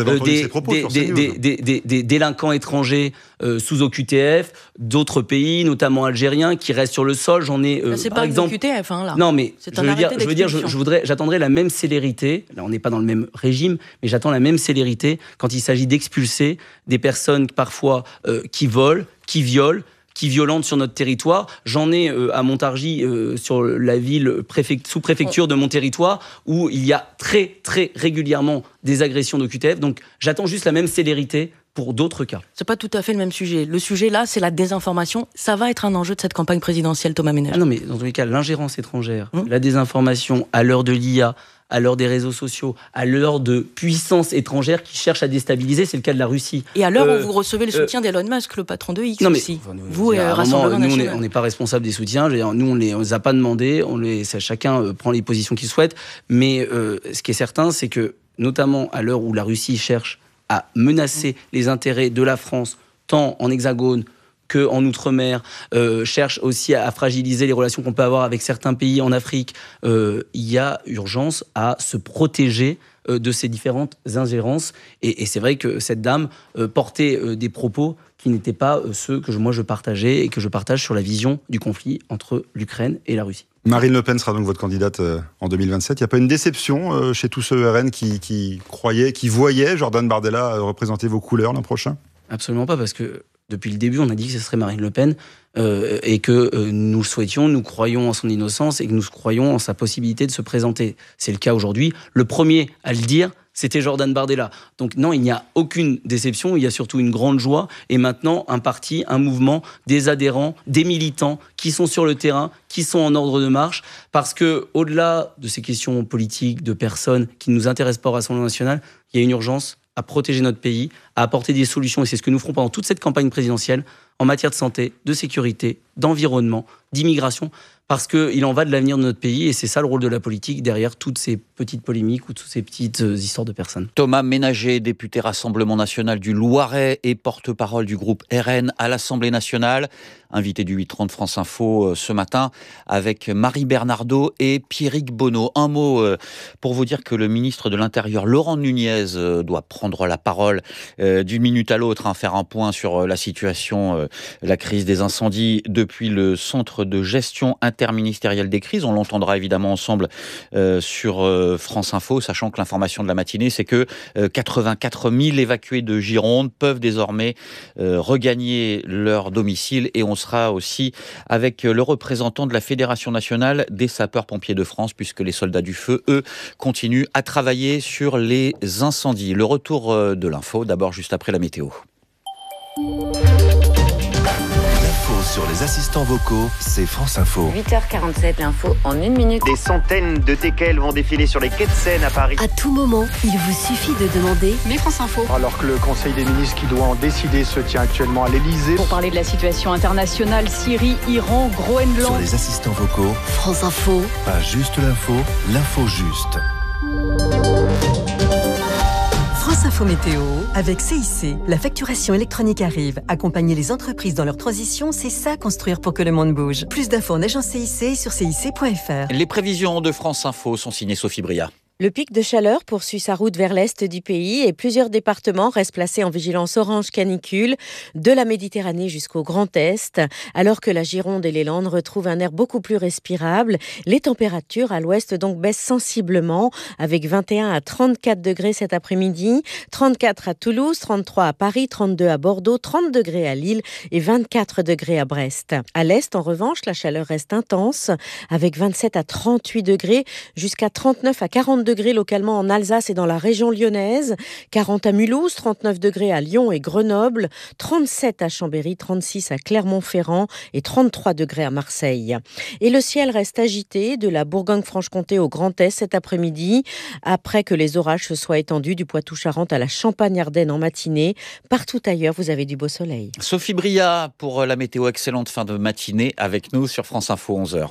des délinquants étrangers sous OQTF, d'autres pays, notamment algériens, qui restent sur le sol. J'en ai, c'est par pas exemple. OQTF, hein, là. Non, mais j'attendrai la même célérité. Là, on n'est pas dans le même régime, mais j'attends la même célérité quand il s'agit d'expulser des personnes parfois qui volent, qui violent, qui violentent sur notre territoire. J'en ai à Montargis, sur la ville sous-préfecture de mon territoire, où il y a très, très régulièrement des agressions d'OQTF. Donc, j'attends juste la même célérité pour d'autres cas. C'est pas tout à fait le même sujet. Le sujet, là, c'est la désinformation. Ça va être un enjeu de cette campagne présidentielle, Thomas Ménager. Ah non, mais dans tous les cas, l'ingérence étrangère, la désinformation à l'heure de l'IA, à l'heure des réseaux sociaux, à l'heure de puissances étrangères qui cherchent à déstabiliser, c'est le cas de la Russie. Et à l'heure où vous recevez le soutien d'Elon Musk, le patron de X aussi. Vous et Rassemblement National. On n'est pas responsable des soutiens. Nous, on ne les a pas demandés. Chacun prend les positions qu'il souhaite. Mais ce qui est certain, c'est que, notamment à l'heure où la Russie cherche à menacer les intérêts de la France, tant en hexagone qu'en Outre-mer, cherche aussi à fragiliser les relations qu'on peut avoir avec certains pays en Afrique, il y a urgence à se protéger de ces différentes ingérences. Et c'est vrai que cette dame portait des propos qui n'étaient pas ceux que moi je partageais et que je partage sur la vision du conflit entre l'Ukraine et la Russie. Marine Le Pen sera donc votre candidate en 2027. Il n'y a pas une déception chez tous ceux RN qui croyaient, qui voyaient Jordan Bardella représenter vos couleurs l'an prochain? Absolument pas, parce que depuis le début, on a dit que ce serait Marine Le Pen et que nous le souhaitions, nous croyons en son innocence et que nous croyons en sa possibilité de se présenter. C'est le cas aujourd'hui. Le premier à le dire, c'était Jordan Bardella. Donc non, il n'y a aucune déception, il y a surtout une grande joie. Et maintenant, un parti, un mouvement, des adhérents, des militants qui sont sur le terrain, qui sont en ordre de marche, parce que au-delà de ces questions politiques, de personnes qui ne nous intéressent pas au Rassemblement national, il y a une urgence à protéger notre pays, à apporter des solutions, et c'est ce que nous ferons pendant toute cette campagne présidentielle, en matière de santé, de sécurité, d'environnement, d'immigration, parce qu'il en va de l'avenir de notre pays, et c'est ça le rôle de la politique, derrière toutes ces petites polémiques ou toutes ces petites histoires de personnes. Thomas Ménager, député Rassemblement national du Loiret et porte-parole du groupe RN à l'Assemblée nationale, invité du 8h30 France Info ce matin, avec Marie Bernardo et Pierrick Bonneau. Un mot pour vous dire que le ministre de l'Intérieur, Laurent Nunez, doit prendre la parole d'une minute à l'autre, faire un point sur la situation, la crise des incendies depuis le centre de gestion interministérielle des crises. On l'entendra évidemment ensemble sur France Info, sachant que l'information de la matinée, c'est que 84 000 évacués de Gironde peuvent désormais regagner leur domicile, et on sera aussi avec le représentant de la Fédération nationale des sapeurs-pompiers de France, puisque les soldats du feu, eux, continuent à travailler sur les incendies. Le retour de l'info, d'abord juste après la météo. Sur les assistants vocaux, c'est France Info. 8h47, l'info en 1 minute. Des centaines de teckels vont défiler sur les quais de Seine à Paris. À tout moment, il vous suffit de demander Mais France Info. Alors que le Conseil des ministres qui doit en décider se tient actuellement à l'Elysée. Pour parler de la situation internationale, Syrie, Iran, Groenland. Sur les assistants vocaux, France Info. Pas juste l'info juste. France Info. d'infos météo avec CIC. La facturation électronique arrive. Accompagner les entreprises dans leur transition, c'est ça construire pour que le monde bouge. Plus d'infos en agence CIC sur cic.fr. Les prévisions de France Info sont signées Sophie Bria. Le pic de chaleur poursuit sa route vers l'est du pays et plusieurs départements restent placés en vigilance orange canicule, de la Méditerranée jusqu'au Grand Est. Alors que la Gironde et les Landes retrouvent un air beaucoup plus respirable, les températures à l'ouest donc baissent sensiblement avec 21 à 34 degrés cet après-midi, 34 à Toulouse, 33 à Paris, 32 à Bordeaux, 30 degrés à Lille et 24 degrés à Brest. À l'est, en revanche, la chaleur reste intense avec 27 à 38 degrés jusqu'à 39 à 40 degrés localement en Alsace et dans la région lyonnaise, 40 à Mulhouse, 39 degrés à Lyon et Grenoble, 37 à Chambéry, 36 à Clermont-Ferrand et 33 degrés à Marseille. Et le ciel reste agité de la Bourgogne-Franche-Comté au Grand Est cet après-midi, après que les orages se soient étendus du Poitou-Charentes à la Champagne-Ardenne en matinée. Partout ailleurs, vous avez du beau soleil. Sophie Bria pour la météo excellente fin de matinée avec nous sur France Info 11h.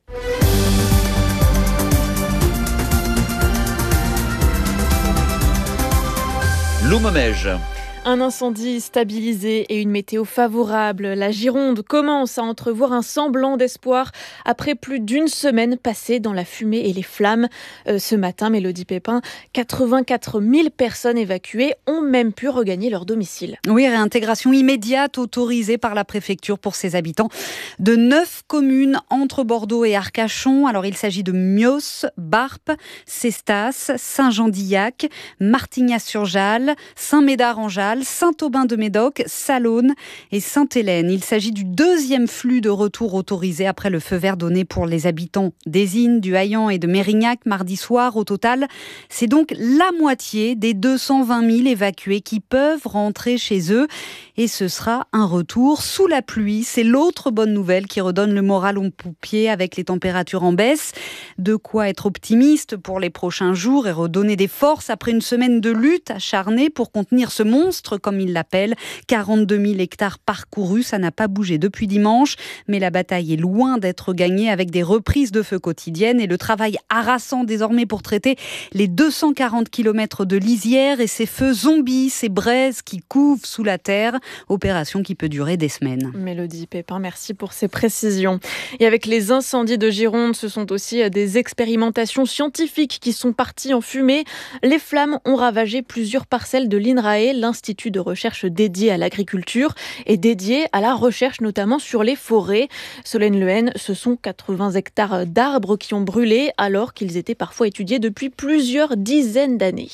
Loumomège. Un incendie stabilisé et une météo favorable. La Gironde commence à entrevoir un semblant d'espoir après plus d'une semaine passée dans la fumée et les flammes. Ce matin, Mélodie Pépin, 84 000 personnes évacuées ont même pu regagner leur domicile. Oui, réintégration immédiate autorisée par la préfecture pour ses habitants de 9 communes entre Bordeaux et Arcachon. Alors, il s'agit de Mios, Barp, Cestas, Saint-Jean-d'Illac, Martignas-sur-Jalles, Saint-Médard-en-Jalles, Saint-Aubin-de-Médoc, Salonne et Sainte-Hélène. Il s'agit du deuxième flux de retour autorisé après le feu vert donné pour les habitants d'Ezine, du Haillan et de Mérignac mardi soir. Au total, c'est donc la moitié des 220 000 évacués qui peuvent rentrer chez eux. Et ce sera un retour sous la pluie. C'est l'autre bonne nouvelle qui redonne le moral aux pompiers avec les températures en baisse. De quoi être optimiste pour les prochains jours et redonner des forces après une semaine de lutte acharnée pour contenir ce monstre, comme il l'appelle. 42 000 hectares parcourus, ça n'a pas bougé depuis dimanche. Mais la bataille est loin d'être gagnée avec des reprises de feu quotidiennes et le travail harassant désormais pour traiter les 240 km de lisière et ces feux zombies, ces braises qui couvent sous la terre. Opération qui peut durer des semaines. Mélodie Pépin, merci pour ces précisions. Et avec les incendies de Gironde, ce sont aussi des expérimentations scientifiques qui sont parties en fumée. Les flammes ont ravagé plusieurs parcelles de l'INRAE, l'Institut de recherche dédié à l'agriculture et dédié à la recherche notamment sur les forêts. Solène Lehen, ce sont 80 hectares d'arbres qui ont brûlé alors qu'ils étaient parfois étudiés depuis plusieurs dizaines d'années.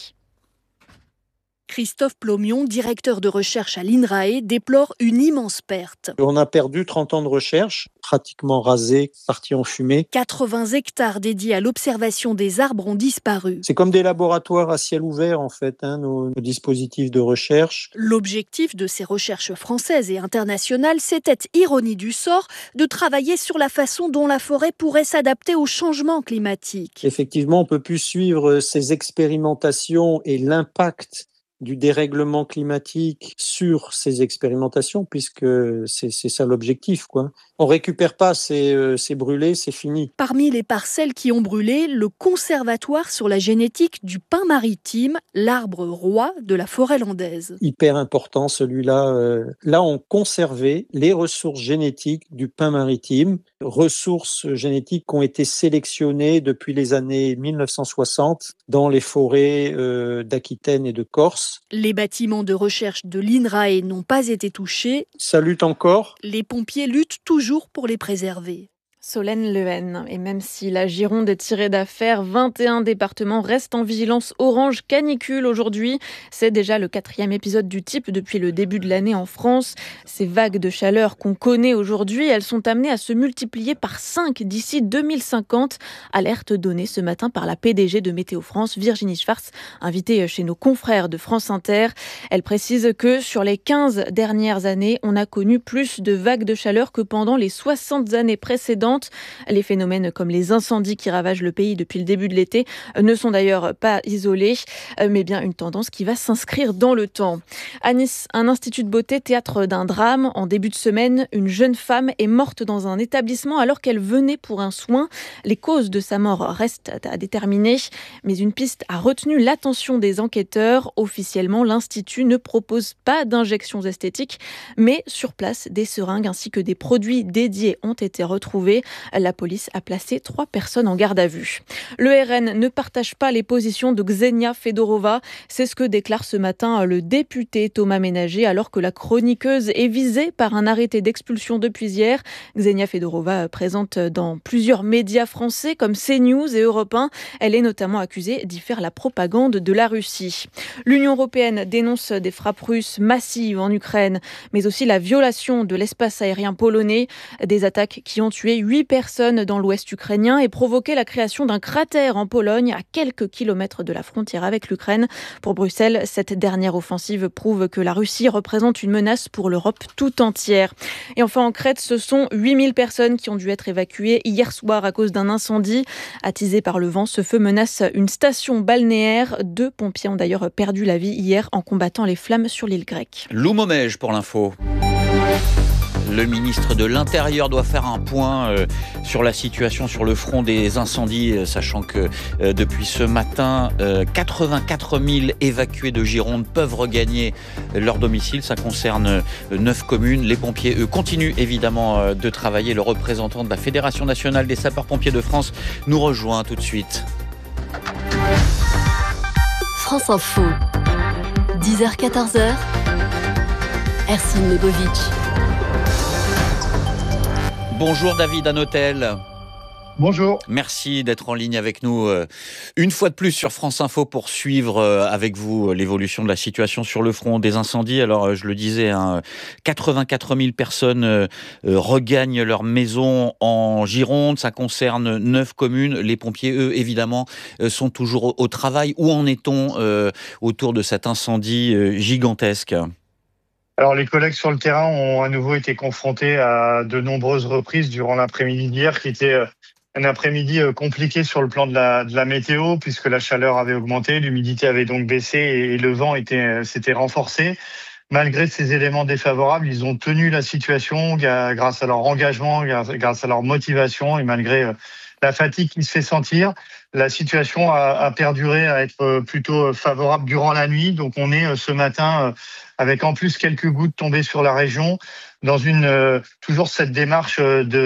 Christophe Plomion, directeur de recherche à l'INRAE, déplore une immense perte. On a perdu 30 ans de recherche, pratiquement rasés, partis en fumée. 80 hectares dédiés à l'observation des arbres ont disparu. C'est comme des laboratoires à ciel ouvert en fait, nos dispositifs de recherche. L'objectif de ces recherches françaises et internationales, c'était, ironie du sort, de travailler sur la façon dont la forêt pourrait s'adapter au changement climatique. Effectivement, on ne peut plus suivre ces expérimentations et l'impact du dérèglement climatique sur ces expérimentations, puisque c'est ça l'objectif, quoi. On récupère pas, c'est brûlé, c'est fini. Parmi les parcelles qui ont brûlé, le conservatoire sur la génétique du pin maritime, l'arbre roi de la forêt landaise. Hyper important celui-là. Là, on conservait les ressources génétiques du pin maritime, ressources génétiques qui ont été sélectionnées depuis les années 1960 dans les forêts d'Aquitaine et de Corse. Les bâtiments de recherche de l'INRAE n'ont pas été touchés. Ça lutte encore. Les pompiers luttent toujours pour les préserver. Solène Lehen. Et même si la Gironde est tirée d'affaire, 21 départements restent en vigilance orange canicule aujourd'hui. C'est déjà le 4e épisode du type depuis le début de l'année en France. Ces vagues de chaleur qu'on connaît aujourd'hui, elles sont amenées à se multiplier par 5 d'ici 2050. Alerte donnée ce matin par la PDG de Météo France, Virginie Schwartz, invitée chez nos confrères de France Inter. Elle précise que sur les 15 dernières années, on a connu plus de vagues de chaleur que pendant les 60 années précédentes. fréquentes. Les phénomènes comme les incendies qui ravagent le pays depuis le début de l'été ne sont d'ailleurs pas isolés, mais bien une tendance qui va s'inscrire dans le temps. À Nice, un institut de beauté théâtre d'un drame. En début de semaine, une jeune femme est morte dans un établissement alors qu'elle venait pour un soin. Les causes de sa mort restent à déterminer, mais une piste a retenu l'attention des enquêteurs. Officiellement, l'institut ne propose pas d'injections esthétiques, mais sur place, des seringues ainsi que des produits dédiés ont été retrouvés. La police a placé 3 personnes en garde à vue. Le RN ne partage pas les positions de Ksenia Fedorova. C'est ce que déclare ce matin le député Thomas Ménager, alors que la chroniqueuse est visée par un arrêté d'expulsion depuis hier. Ksenia Fedorova présente dans plusieurs médias français comme CNews et Europe 1. Elle est notamment accusée d'y faire la propagande de la Russie. L'Union européenne dénonce des frappes russes massives en Ukraine, mais aussi la violation de l'espace aérien polonais. Des attaques qui ont tué 8 personnes dans l'ouest ukrainien et provoqué la création d'un cratère en Pologne à quelques kilomètres de la frontière avec l'Ukraine. Pour Bruxelles, cette dernière offensive prouve que la Russie représente une menace pour l'Europe tout entière. Et enfin en Crète, ce sont 8000 personnes qui ont dû être évacuées hier soir à cause d'un incendie. Attisé par le vent, ce feu menace une station balnéaire. 2 pompiers ont d'ailleurs perdu la vie hier en combattant les flammes sur l'île grecque. Lou Momège pour l'info. Le ministre de l'Intérieur doit faire un point sur la situation sur le front des incendies, sachant que depuis ce matin, 84 000 évacués de Gironde peuvent regagner leur domicile. Ça concerne 9 communes. Les pompiers, eux, continuent évidemment de travailler. Le représentant de la Fédération nationale des sapeurs-pompiers de France nous rejoint tout de suite. France Info, 10h-14h, Ercine Legovic. Bonjour David Hanotel. Bonjour. Merci d'être en ligne avec nous une fois de plus sur France Info pour suivre avec vous l'évolution de la situation sur le front des incendies. Alors je le disais, 84 000 personnes regagnent leur maison en Gironde. Ça concerne 9 communes. Les pompiers, eux, évidemment, sont toujours au travail. Où en est-on autour de cet incendie gigantesque ? Alors les collègues sur le terrain ont à nouveau été confrontés à de nombreuses reprises durant l'après-midi d'hier, qui était un après-midi compliqué sur le plan de la météo, puisque la chaleur avait augmenté, l'humidité avait donc baissé et le vent s'était renforcé. Malgré ces éléments défavorables, ils ont tenu la situation grâce à leur engagement, grâce à leur motivation et malgré la fatigue qui se fait sentir. La situation a perduré à être plutôt favorable durant la nuit. Donc on est ce matin avec en plus quelques gouttes tombées sur la région dans toujours cette démarche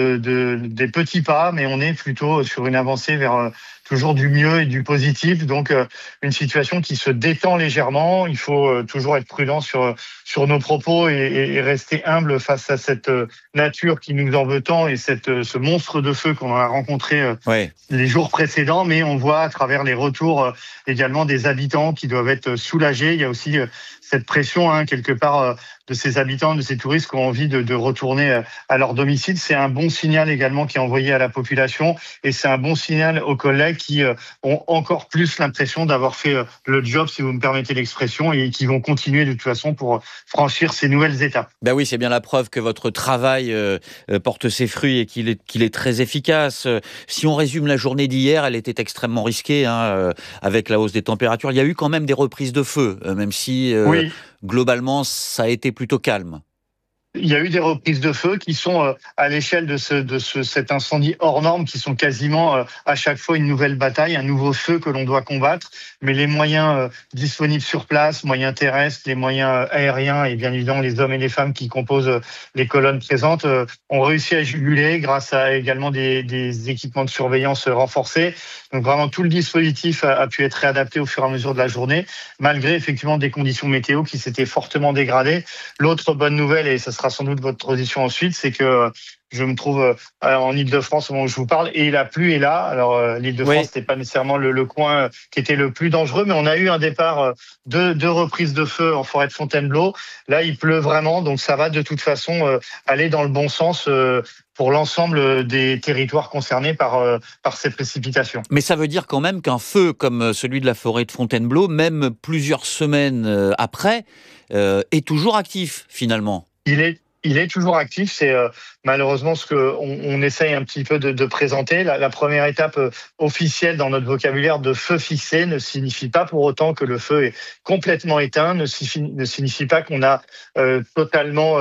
des petits pas, mais on est plutôt sur une avancée vers toujours du mieux et du positif. Donc une situation qui se détend légèrement. Il faut toujours être prudent sur nos propos et rester humble face à cette nature qui nous en veut tant et ce monstre de feu qu'on a rencontré les jours précédents. Mais on voit à travers les retours également des habitants qui doivent être soulagés. Il y a aussi cette pression quelque part de ces habitants, de ces touristes qui ont envie de retourner à leur domicile. C'est un bon signal également qui est envoyé à la population et c'est un bon signal aux collègues qui ont encore plus l'impression d'avoir fait le job, si vous me permettez l'expression, et qui vont continuer de toute façon pour franchir ces nouvelles étapes. Ben oui, c'est bien la preuve que votre travail porte ses fruits et qu'il est très efficace. Si on résume la journée d'hier, elle était extrêmement risquée avec la hausse des températures. Il y a eu quand même des reprises de feu, même si globalement ça a été plutôt calme. Il y a eu des reprises de feu qui sont à l'échelle de cet incendie hors norme, qui sont quasiment à chaque fois une nouvelle bataille, un nouveau feu que l'on doit combattre. Mais les moyens disponibles sur place, moyens terrestres, les moyens aériens et bien évidemment les hommes et les femmes qui composent les colonnes présentes ont réussi à juguler grâce à également des équipements de surveillance renforcés. Donc vraiment tout le dispositif a pu être réadapté au fur et à mesure de la journée, malgré effectivement des conditions météo qui s'étaient fortement dégradées. L'autre bonne nouvelle, et ça sera sans doute votre position ensuite, c'est que je me trouve en Île-de-France au moment où je vous parle et la pluie est là. Alors l'Île-de-France, c'était pas nécessairement le coin qui était le plus dangereux, mais on a eu un départ de reprises de feu en forêt de Fontainebleau. Là, il pleut vraiment, donc ça va de toute façon aller dans le bon sens pour l'ensemble des territoires concernés par ces précipitations. Mais ça veut dire quand même qu'un feu comme celui de la forêt de Fontainebleau, même plusieurs semaines après, est toujours actif finalement. Il est Il est toujours actif, c'est malheureusement ce qu'on essaye un petit peu de présenter. La première étape officielle dans notre vocabulaire de feu fixé ne signifie pas pour autant que le feu est complètement éteint, ne signifie pas qu'on a totalement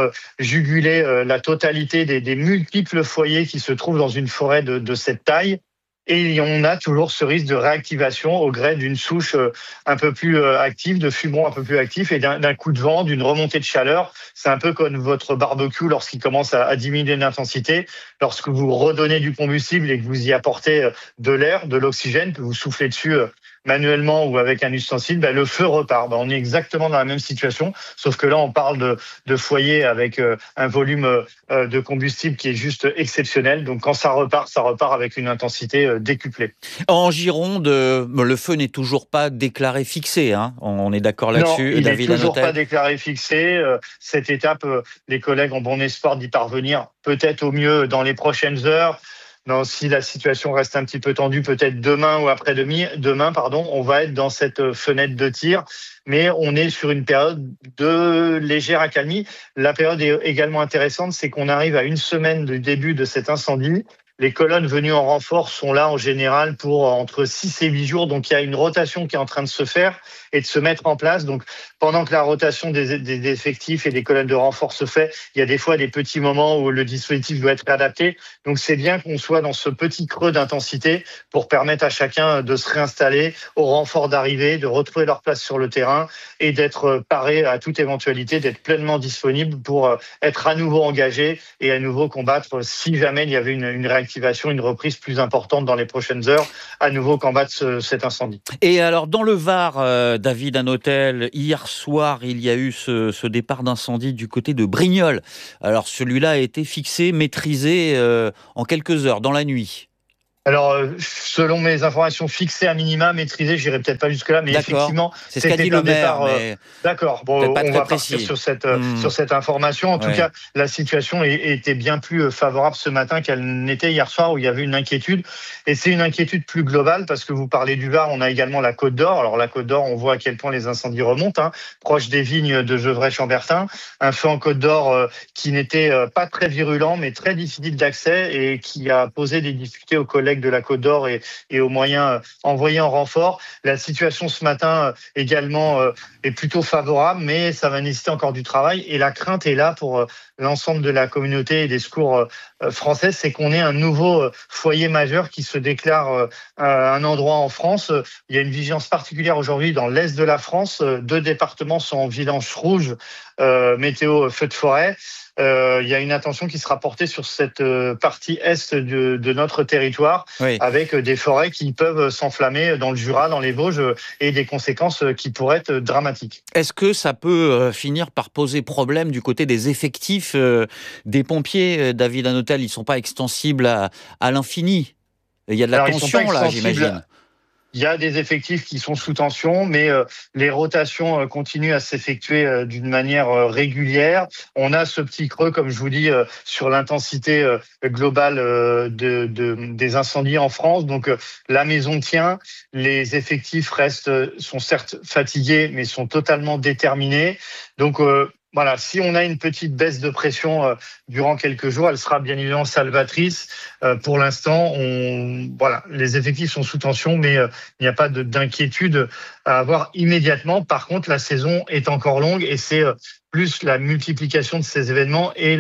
jugulé la totalité des multiples foyers qui se trouvent dans une forêt de cette taille. Et on a toujours ce risque de réactivation au gré d'une souche un peu plus active, de fumons un peu plus actifs et d'un coup de vent, d'une remontée de chaleur. C'est un peu comme votre barbecue lorsqu'il commence à diminuer d'intensité. Lorsque vous redonnez du combustible et que vous y apportez de l'air, de l'oxygène, que vous soufflez dessus manuellement ou avec un ustensile, le feu repart. On est exactement dans la même situation, sauf que là, on parle de foyer avec un volume de combustible qui est juste exceptionnel. Donc, quand ça repart avec une intensité décuplée. En Gironde, le feu n'est toujours pas déclaré fixé. Hein, on est d'accord là-dessus, non, David il n'est toujours Hanotel. Pas déclaré fixé. Cette étape, les collègues ont bon espoir d'y parvenir, peut-être au mieux dans les prochaines heures. Non, si la situation reste un petit peu tendue, peut-être demain ou après-demain, on va être dans cette fenêtre de tir. Mais on est sur une période de légère accalmie. La période est également intéressante, c'est qu'on arrive à une semaine du début de cet incendie. Les colonnes venues en renfort sont là en général pour entre 6 et 8 jours. Donc, il y a une rotation qui est en train de se faire et de se mettre en place. Donc, pendant que la rotation des effectifs et des colonnes de renfort se fait, il y a des fois des petits moments où le dispositif doit être adapté. Donc, c'est bien qu'on soit dans ce petit creux d'intensité pour permettre à chacun de se réinstaller au renfort d'arrivée, de retrouver leur place sur le terrain et d'être paré à toute éventualité, d'être pleinement disponible pour être à nouveau engagé et à nouveau combattre si jamais il y avait une réactivation, une reprise plus importante dans les prochaines heures, à nouveau combattre cet incendie. Et alors, dans le Var, David Hanotel, hier soir, il y a eu ce départ d'incendie du côté de Brignoles. Alors, celui-là a été fixé, maîtrisé en quelques heures, dans la nuit. Alors, selon mes informations fixées à minima, maîtrisées, j'irai peut-être pas jusque-là, mais effectivement, c'est ce qu'a dit le maire. D'accord, bon, on va partir sur cette information. En tout cas, la situation était bien plus favorable ce matin qu'elle n'était hier soir, où il y avait une inquiétude. Et c'est une inquiétude plus globale, parce que vous parlez du Var, on a également la Côte d'Or. Alors, la Côte d'Or, on voit à quel point les incendies remontent, proche des vignes de Gevrey-Chambertin. Un feu en Côte d'Or qui n'était pas très virulent, mais très difficile d'accès et qui a posé des difficultés aux collègues de la Côte d'Or et aux moyens envoyés en renfort. La situation ce matin également est plutôt favorable, mais ça va nécessiter encore du travail. Et la crainte est là pour l'ensemble de la communauté et des secours français, c'est qu'on ait un nouveau foyer majeur qui se déclare à un endroit en France. Il y a une vigilance particulière aujourd'hui dans l'est de la France. 2 départements sont en vigilance rouge, météo feu de forêt. Il y a une attention qui sera portée sur cette partie est de notre territoire, avec des forêts qui peuvent s'enflammer dans le Jura, dans les Vosges, et des conséquences qui pourraient être dramatiques. Est-ce que ça peut finir par poser problème du côté des effectifs des pompiers, David Hanotel? Ils ne sont pas extensibles à l'infini. Il y a de la tension là, j'imagine. Il y a des effectifs qui sont sous tension, mais les rotations continuent à s'effectuer d'une manière régulière. On a ce petit creux, comme je vous dis, sur l'intensité globale des incendies en France. Donc la maison tient, les effectifs sont certes fatigués, mais sont totalement déterminés. Donc voilà, si on a une petite baisse de pression durant quelques jours, elle sera bien évidemment salvatrice. Pour l'instant, les effectifs sont sous tension, mais il n'y a pas d'inquiétude à avoir immédiatement. Par contre, la saison est encore longue et c'est plus la multiplication de ces événements et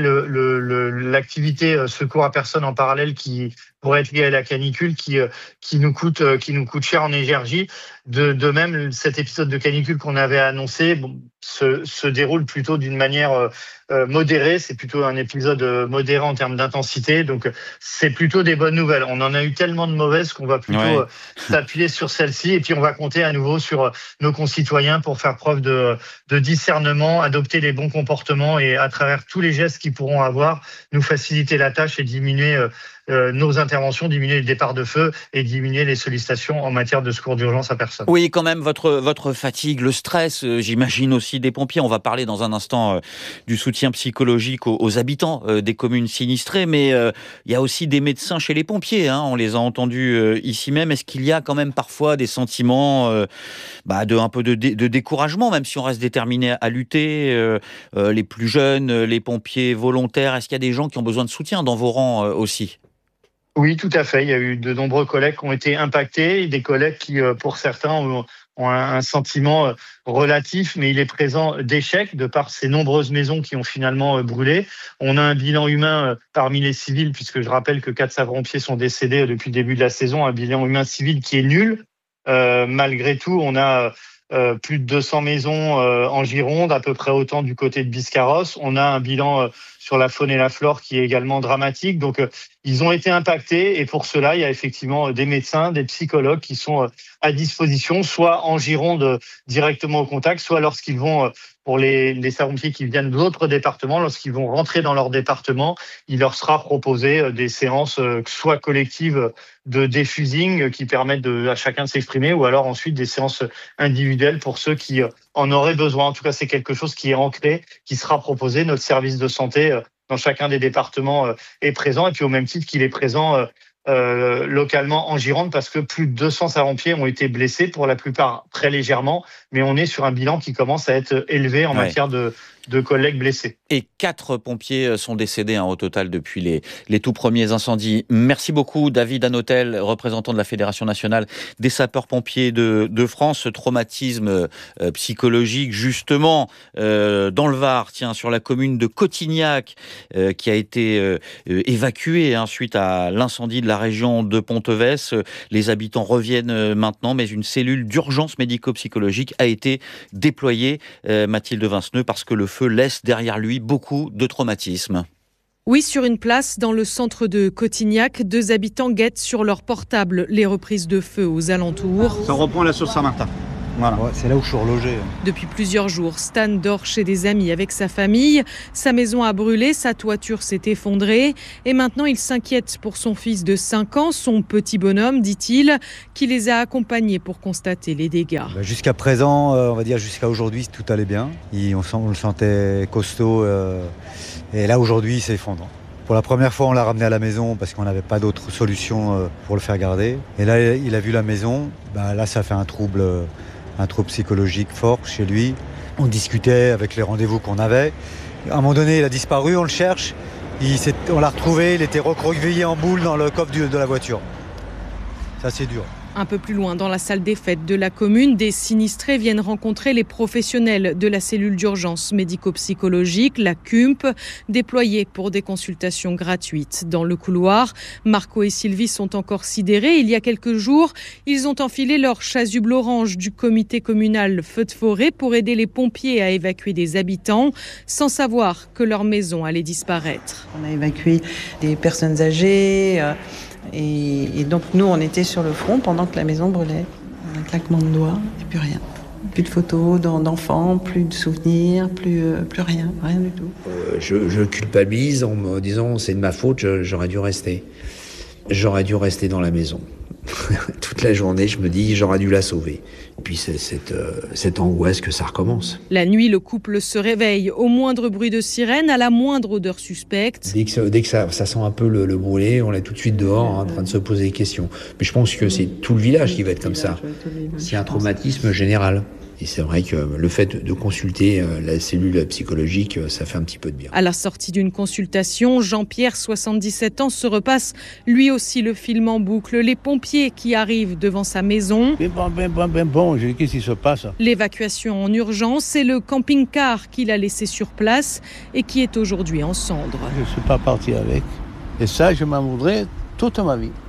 l'activité secours à personne en parallèle qui pourrait être liée à la canicule qui nous coûte cher en énergie. De même, cet épisode de canicule qu'on avait annoncé se déroule plutôt d'une manière modérée. C'est plutôt un épisode modéré en termes d'intensité. Donc, c'est plutôt des bonnes nouvelles. On en a eu tellement de mauvaises qu'on va plutôt s'appuyer sur celle-ci. Et puis, on va compter à nouveau sur nos concitoyens pour faire preuve de discernement, adopter les bons comportements et à travers tous les gestes qu'ils pourront avoir, nous faciliter la tâche et diminuer nos interventions, diminuer les départs de feu et diminuer les sollicitations en matière de secours d'urgence à personne. Oui, quand même, votre fatigue, le stress, j'imagine aussi des pompiers. On va parler dans un instant du soutien psychologique aux habitants des communes sinistrées, mais il y a aussi des médecins chez les pompiers, on les a entendus ici même. Est-ce qu'il y a quand même parfois des sentiments un peu de découragement, même si on reste déterminé à lutter, les plus jeunes, les pompiers volontaires, est-ce qu'il y a des gens qui ont besoin de soutien dans vos rangs aussi ? Oui, tout à fait. Il y a eu de nombreux collègues qui ont été impactés, des collègues qui, pour certains, ont un sentiment relatif, mais il est présent d'échec de par ces nombreuses maisons qui ont finalement brûlé. On a un bilan humain parmi les civils, puisque je rappelle que 4 sapeurs-pompiers sont décédés depuis le début de la saison, un bilan humain civil qui est nul. Malgré tout, on a plus de 200 maisons en Gironde, à peu près autant du côté de Biscarrosse. On a un bilan sur la faune et la flore qui est également dramatique. Donc, ils ont été impactés et pour cela, il y a effectivement des médecins, des psychologues qui sont à disposition, soit en Gironde directement au contact, soit lorsqu'ils vont, pour les sapeurs-pompiers qui viennent d'autres départements, lorsqu'ils vont rentrer dans leur département, il leur sera proposé des séances soit collectives de défusing qui permettent à chacun de s'exprimer, ou alors ensuite des séances individuelles pour ceux qui en auraient besoin. En tout cas, c'est quelque chose qui est ancré, qui sera proposé. Notre service de santé dans chacun des départements est présent, et puis au même titre qu'il est présent localement en Gironde, parce que plus de 200 sapeurs-pompiers ont été blessés, pour la plupart très légèrement, mais on est sur un bilan qui commence à être élevé en matière de collègues blessés. Et 4 pompiers sont décédés au total depuis les tout premiers incendies. Merci beaucoup David Hanotel, représentant de la Fédération nationale des sapeurs-pompiers de France. Ce traumatisme psychologique justement dans le Var, sur la commune de Cotignac, qui a été évacuée suite à l'incendie de la région de Ponteves. Les habitants reviennent maintenant, mais une cellule d'urgence médico-psychologique a été déployée, Mathilde Vinceneux, parce que le feu laisse derrière lui beaucoup de traumatismes. Oui, sur une place dans le centre de Cotignac, 2 habitants guettent sur leur portable les reprises de feu aux alentours. Ça reprend la source Saint-Martin. Voilà. Ouais, c'est là où je suis relogé. Depuis plusieurs jours, Stan dort chez des amis avec sa famille. Sa maison a brûlé, sa toiture s'est effondrée. Et maintenant, il s'inquiète pour son fils de 5 ans, son petit bonhomme, dit-il, qui les a accompagnés pour constater les dégâts. Jusqu'à présent, on va dire jusqu'à aujourd'hui, tout allait bien. On le sentait costaud. Et là, aujourd'hui, il s'effondre. Pour la première fois, on l'a ramené à la maison parce qu'on n'avait pas d'autre solution pour le faire garder. Et là, il a vu la maison. Là, ça fait un trouble psychologique fort chez lui. On discutait avec les rendez-vous qu'on avait. À un moment donné, il a disparu, on le cherche. On l'a retrouvé, il était recroquevillé en boule dans le coffre de la voiture. Ça, c'est dur. Un peu plus loin, dans la salle des fêtes de la commune, des sinistrés viennent rencontrer les professionnels de la cellule d'urgence médico-psychologique, la CUMP, déployée pour des consultations gratuites. Dans le couloir, Marco et Sylvie sont encore sidérés. Il y a quelques jours, ils ont enfilé leur chasuble orange du comité communal feu de forêt pour aider les pompiers à évacuer des habitants, sans savoir que leur maison allait disparaître. On a évacué des personnes âgées. Et donc nous, on était sur le front pendant que la maison brûlait. Un claquement de doigts et plus rien. Plus de photos d'enfants, plus de souvenirs, plus rien du tout. Je culpabilise en me disant c'est de ma faute, j'aurais dû rester. J'aurais dû rester dans la maison. Toute la journée, je me dis j'aurais dû la sauver. Et puis c'est cette angoisse que ça recommence. La nuit, le couple se réveille au moindre bruit de sirène, à la moindre odeur suspecte. Dès que ça sent un peu le brûler, on est tout de suite dehors en train de se poser des questions. Mais je pense que c'est tout le village qui va être comme ça. C'est un traumatisme général. Et c'est vrai que le fait de consulter la cellule psychologique, ça fait un petit peu de bien. À la sortie d'une consultation, Jean-Pierre, 77 ans, se repasse lui aussi le film en boucle. Les pompiers qui arrivent devant sa maison. Bon, qu'est-ce qui se passe ? L'évacuation en urgence, c'est le camping-car qu'il a laissé sur place et qui est aujourd'hui en cendres. Je ne suis pas parti avec. Et ça, je m'en voudrais toute ma vie.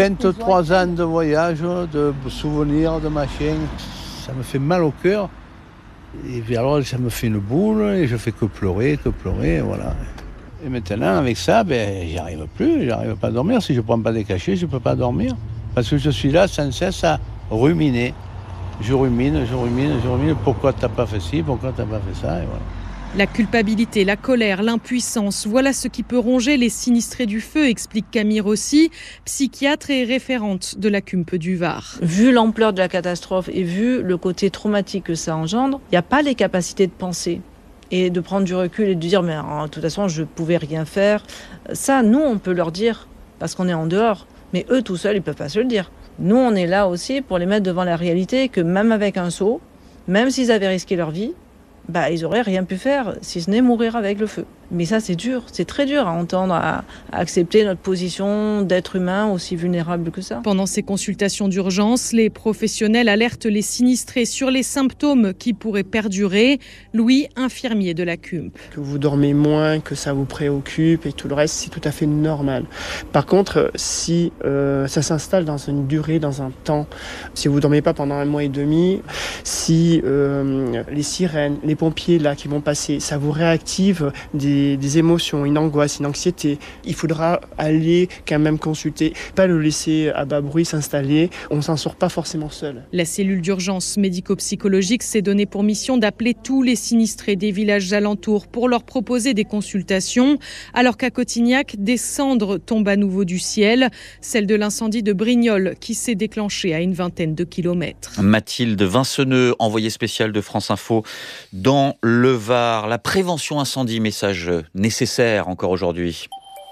23 ans de voyage, de souvenirs, de machin. Ça me fait mal au cœur, et puis alors ça me fait une boule, et je fais que pleurer, voilà. Et maintenant, avec ça, j'y arrive plus, j'arrive pas à dormir. Si je prends pas des cachets, je peux pas dormir. Parce que je suis là sans cesse à ruminer. Je rumine, pourquoi t'as pas fait ci, pourquoi t'as pas fait ça, et voilà. La culpabilité, la colère, l'impuissance, voilà ce qui peut ronger les sinistrés du feu, explique Camille Rossi, psychiatre et référente de la CUMP du Var. Vu l'ampleur de la catastrophe et vu le côté traumatique que ça engendre, il n'y a pas les capacités de penser et de prendre du recul et de dire mais de toute façon je ne pouvais rien faire. Ça, nous, on peut leur dire parce qu'on est en dehors, mais eux tout seuls, ils ne peuvent pas se le dire. Nous, on est là aussi pour les mettre devant la réalité que même avec un seau, même s'ils avaient risqué leur vie, ils n'auraient rien pu faire si ce n'est mourir avec le feu. Mais ça, c'est dur, c'est très dur à entendre, à accepter notre position d'être humain aussi vulnérable que ça. Pendant ces consultations d'urgence, les professionnels alertent les sinistrés sur les symptômes qui pourraient perdurer. Louis, infirmier de la CUMP. Que vous dormez moins, que ça vous préoccupe et tout le reste, c'est tout à fait normal. Par contre, si ça s'installe dans une durée, dans un temps, si vous ne dormez pas pendant 1 mois et demi, si les sirènes, les pompiers là qui vont passer, ça vous réactive des émotions, une angoisse, une anxiété. Il faudra aller quand même consulter, pas le laisser à bas bruit s'installer. On ne s'en sort pas forcément seul. La cellule d'urgence médico-psychologique s'est donnée pour mission d'appeler tous les sinistrés des villages alentours pour leur proposer des consultations. Alors qu'à Cotignac, des cendres tombent à nouveau du ciel. Celle de l'incendie de Brignoles qui s'est déclenché à une 20aine de kilomètres. Mathilde Vinceneux, envoyée spéciale de France Info dans le Var. La prévention incendie, message nécessaire encore aujourd'hui.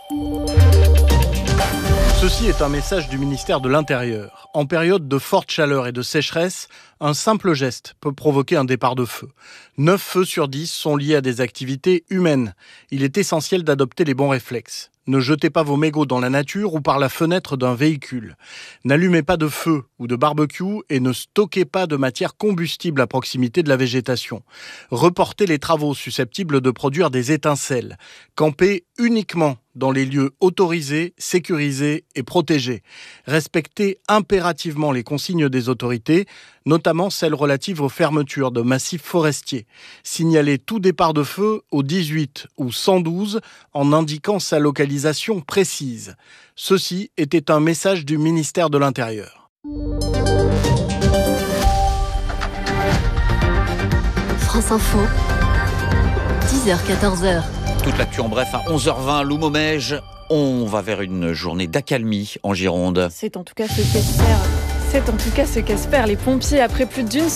Ceci est un message du ministère de l'Intérieur. En période de forte chaleur et de sécheresse, un simple geste peut provoquer un départ de feu. 9 feux sur 10 sont liés à des activités humaines. Il est essentiel d'adopter les bons réflexes. Ne jetez pas vos mégots dans la nature ou par la fenêtre d'un véhicule. N'allumez pas de feu ou de barbecue et ne stockez pas de matière combustible à proximité de la végétation. Reportez les travaux susceptibles de produire des étincelles. Campez uniquement dans les lieux autorisés, sécurisés et protégés. Respectez impérativement les consignes des autorités, notamment celles relatives aux fermetures de massifs forestiers. Signalez tout départ de feu au 18 ou 112 en indiquant sa localisation précise. Ceci était un message du ministère de l'Intérieur. France Info, 10h-14h. Toute l'actu en bref à 11h20, Loumomège. On va vers une journée d'accalmie en Gironde. C'est en tout cas ce qu'espèrent les pompiers après plus d'une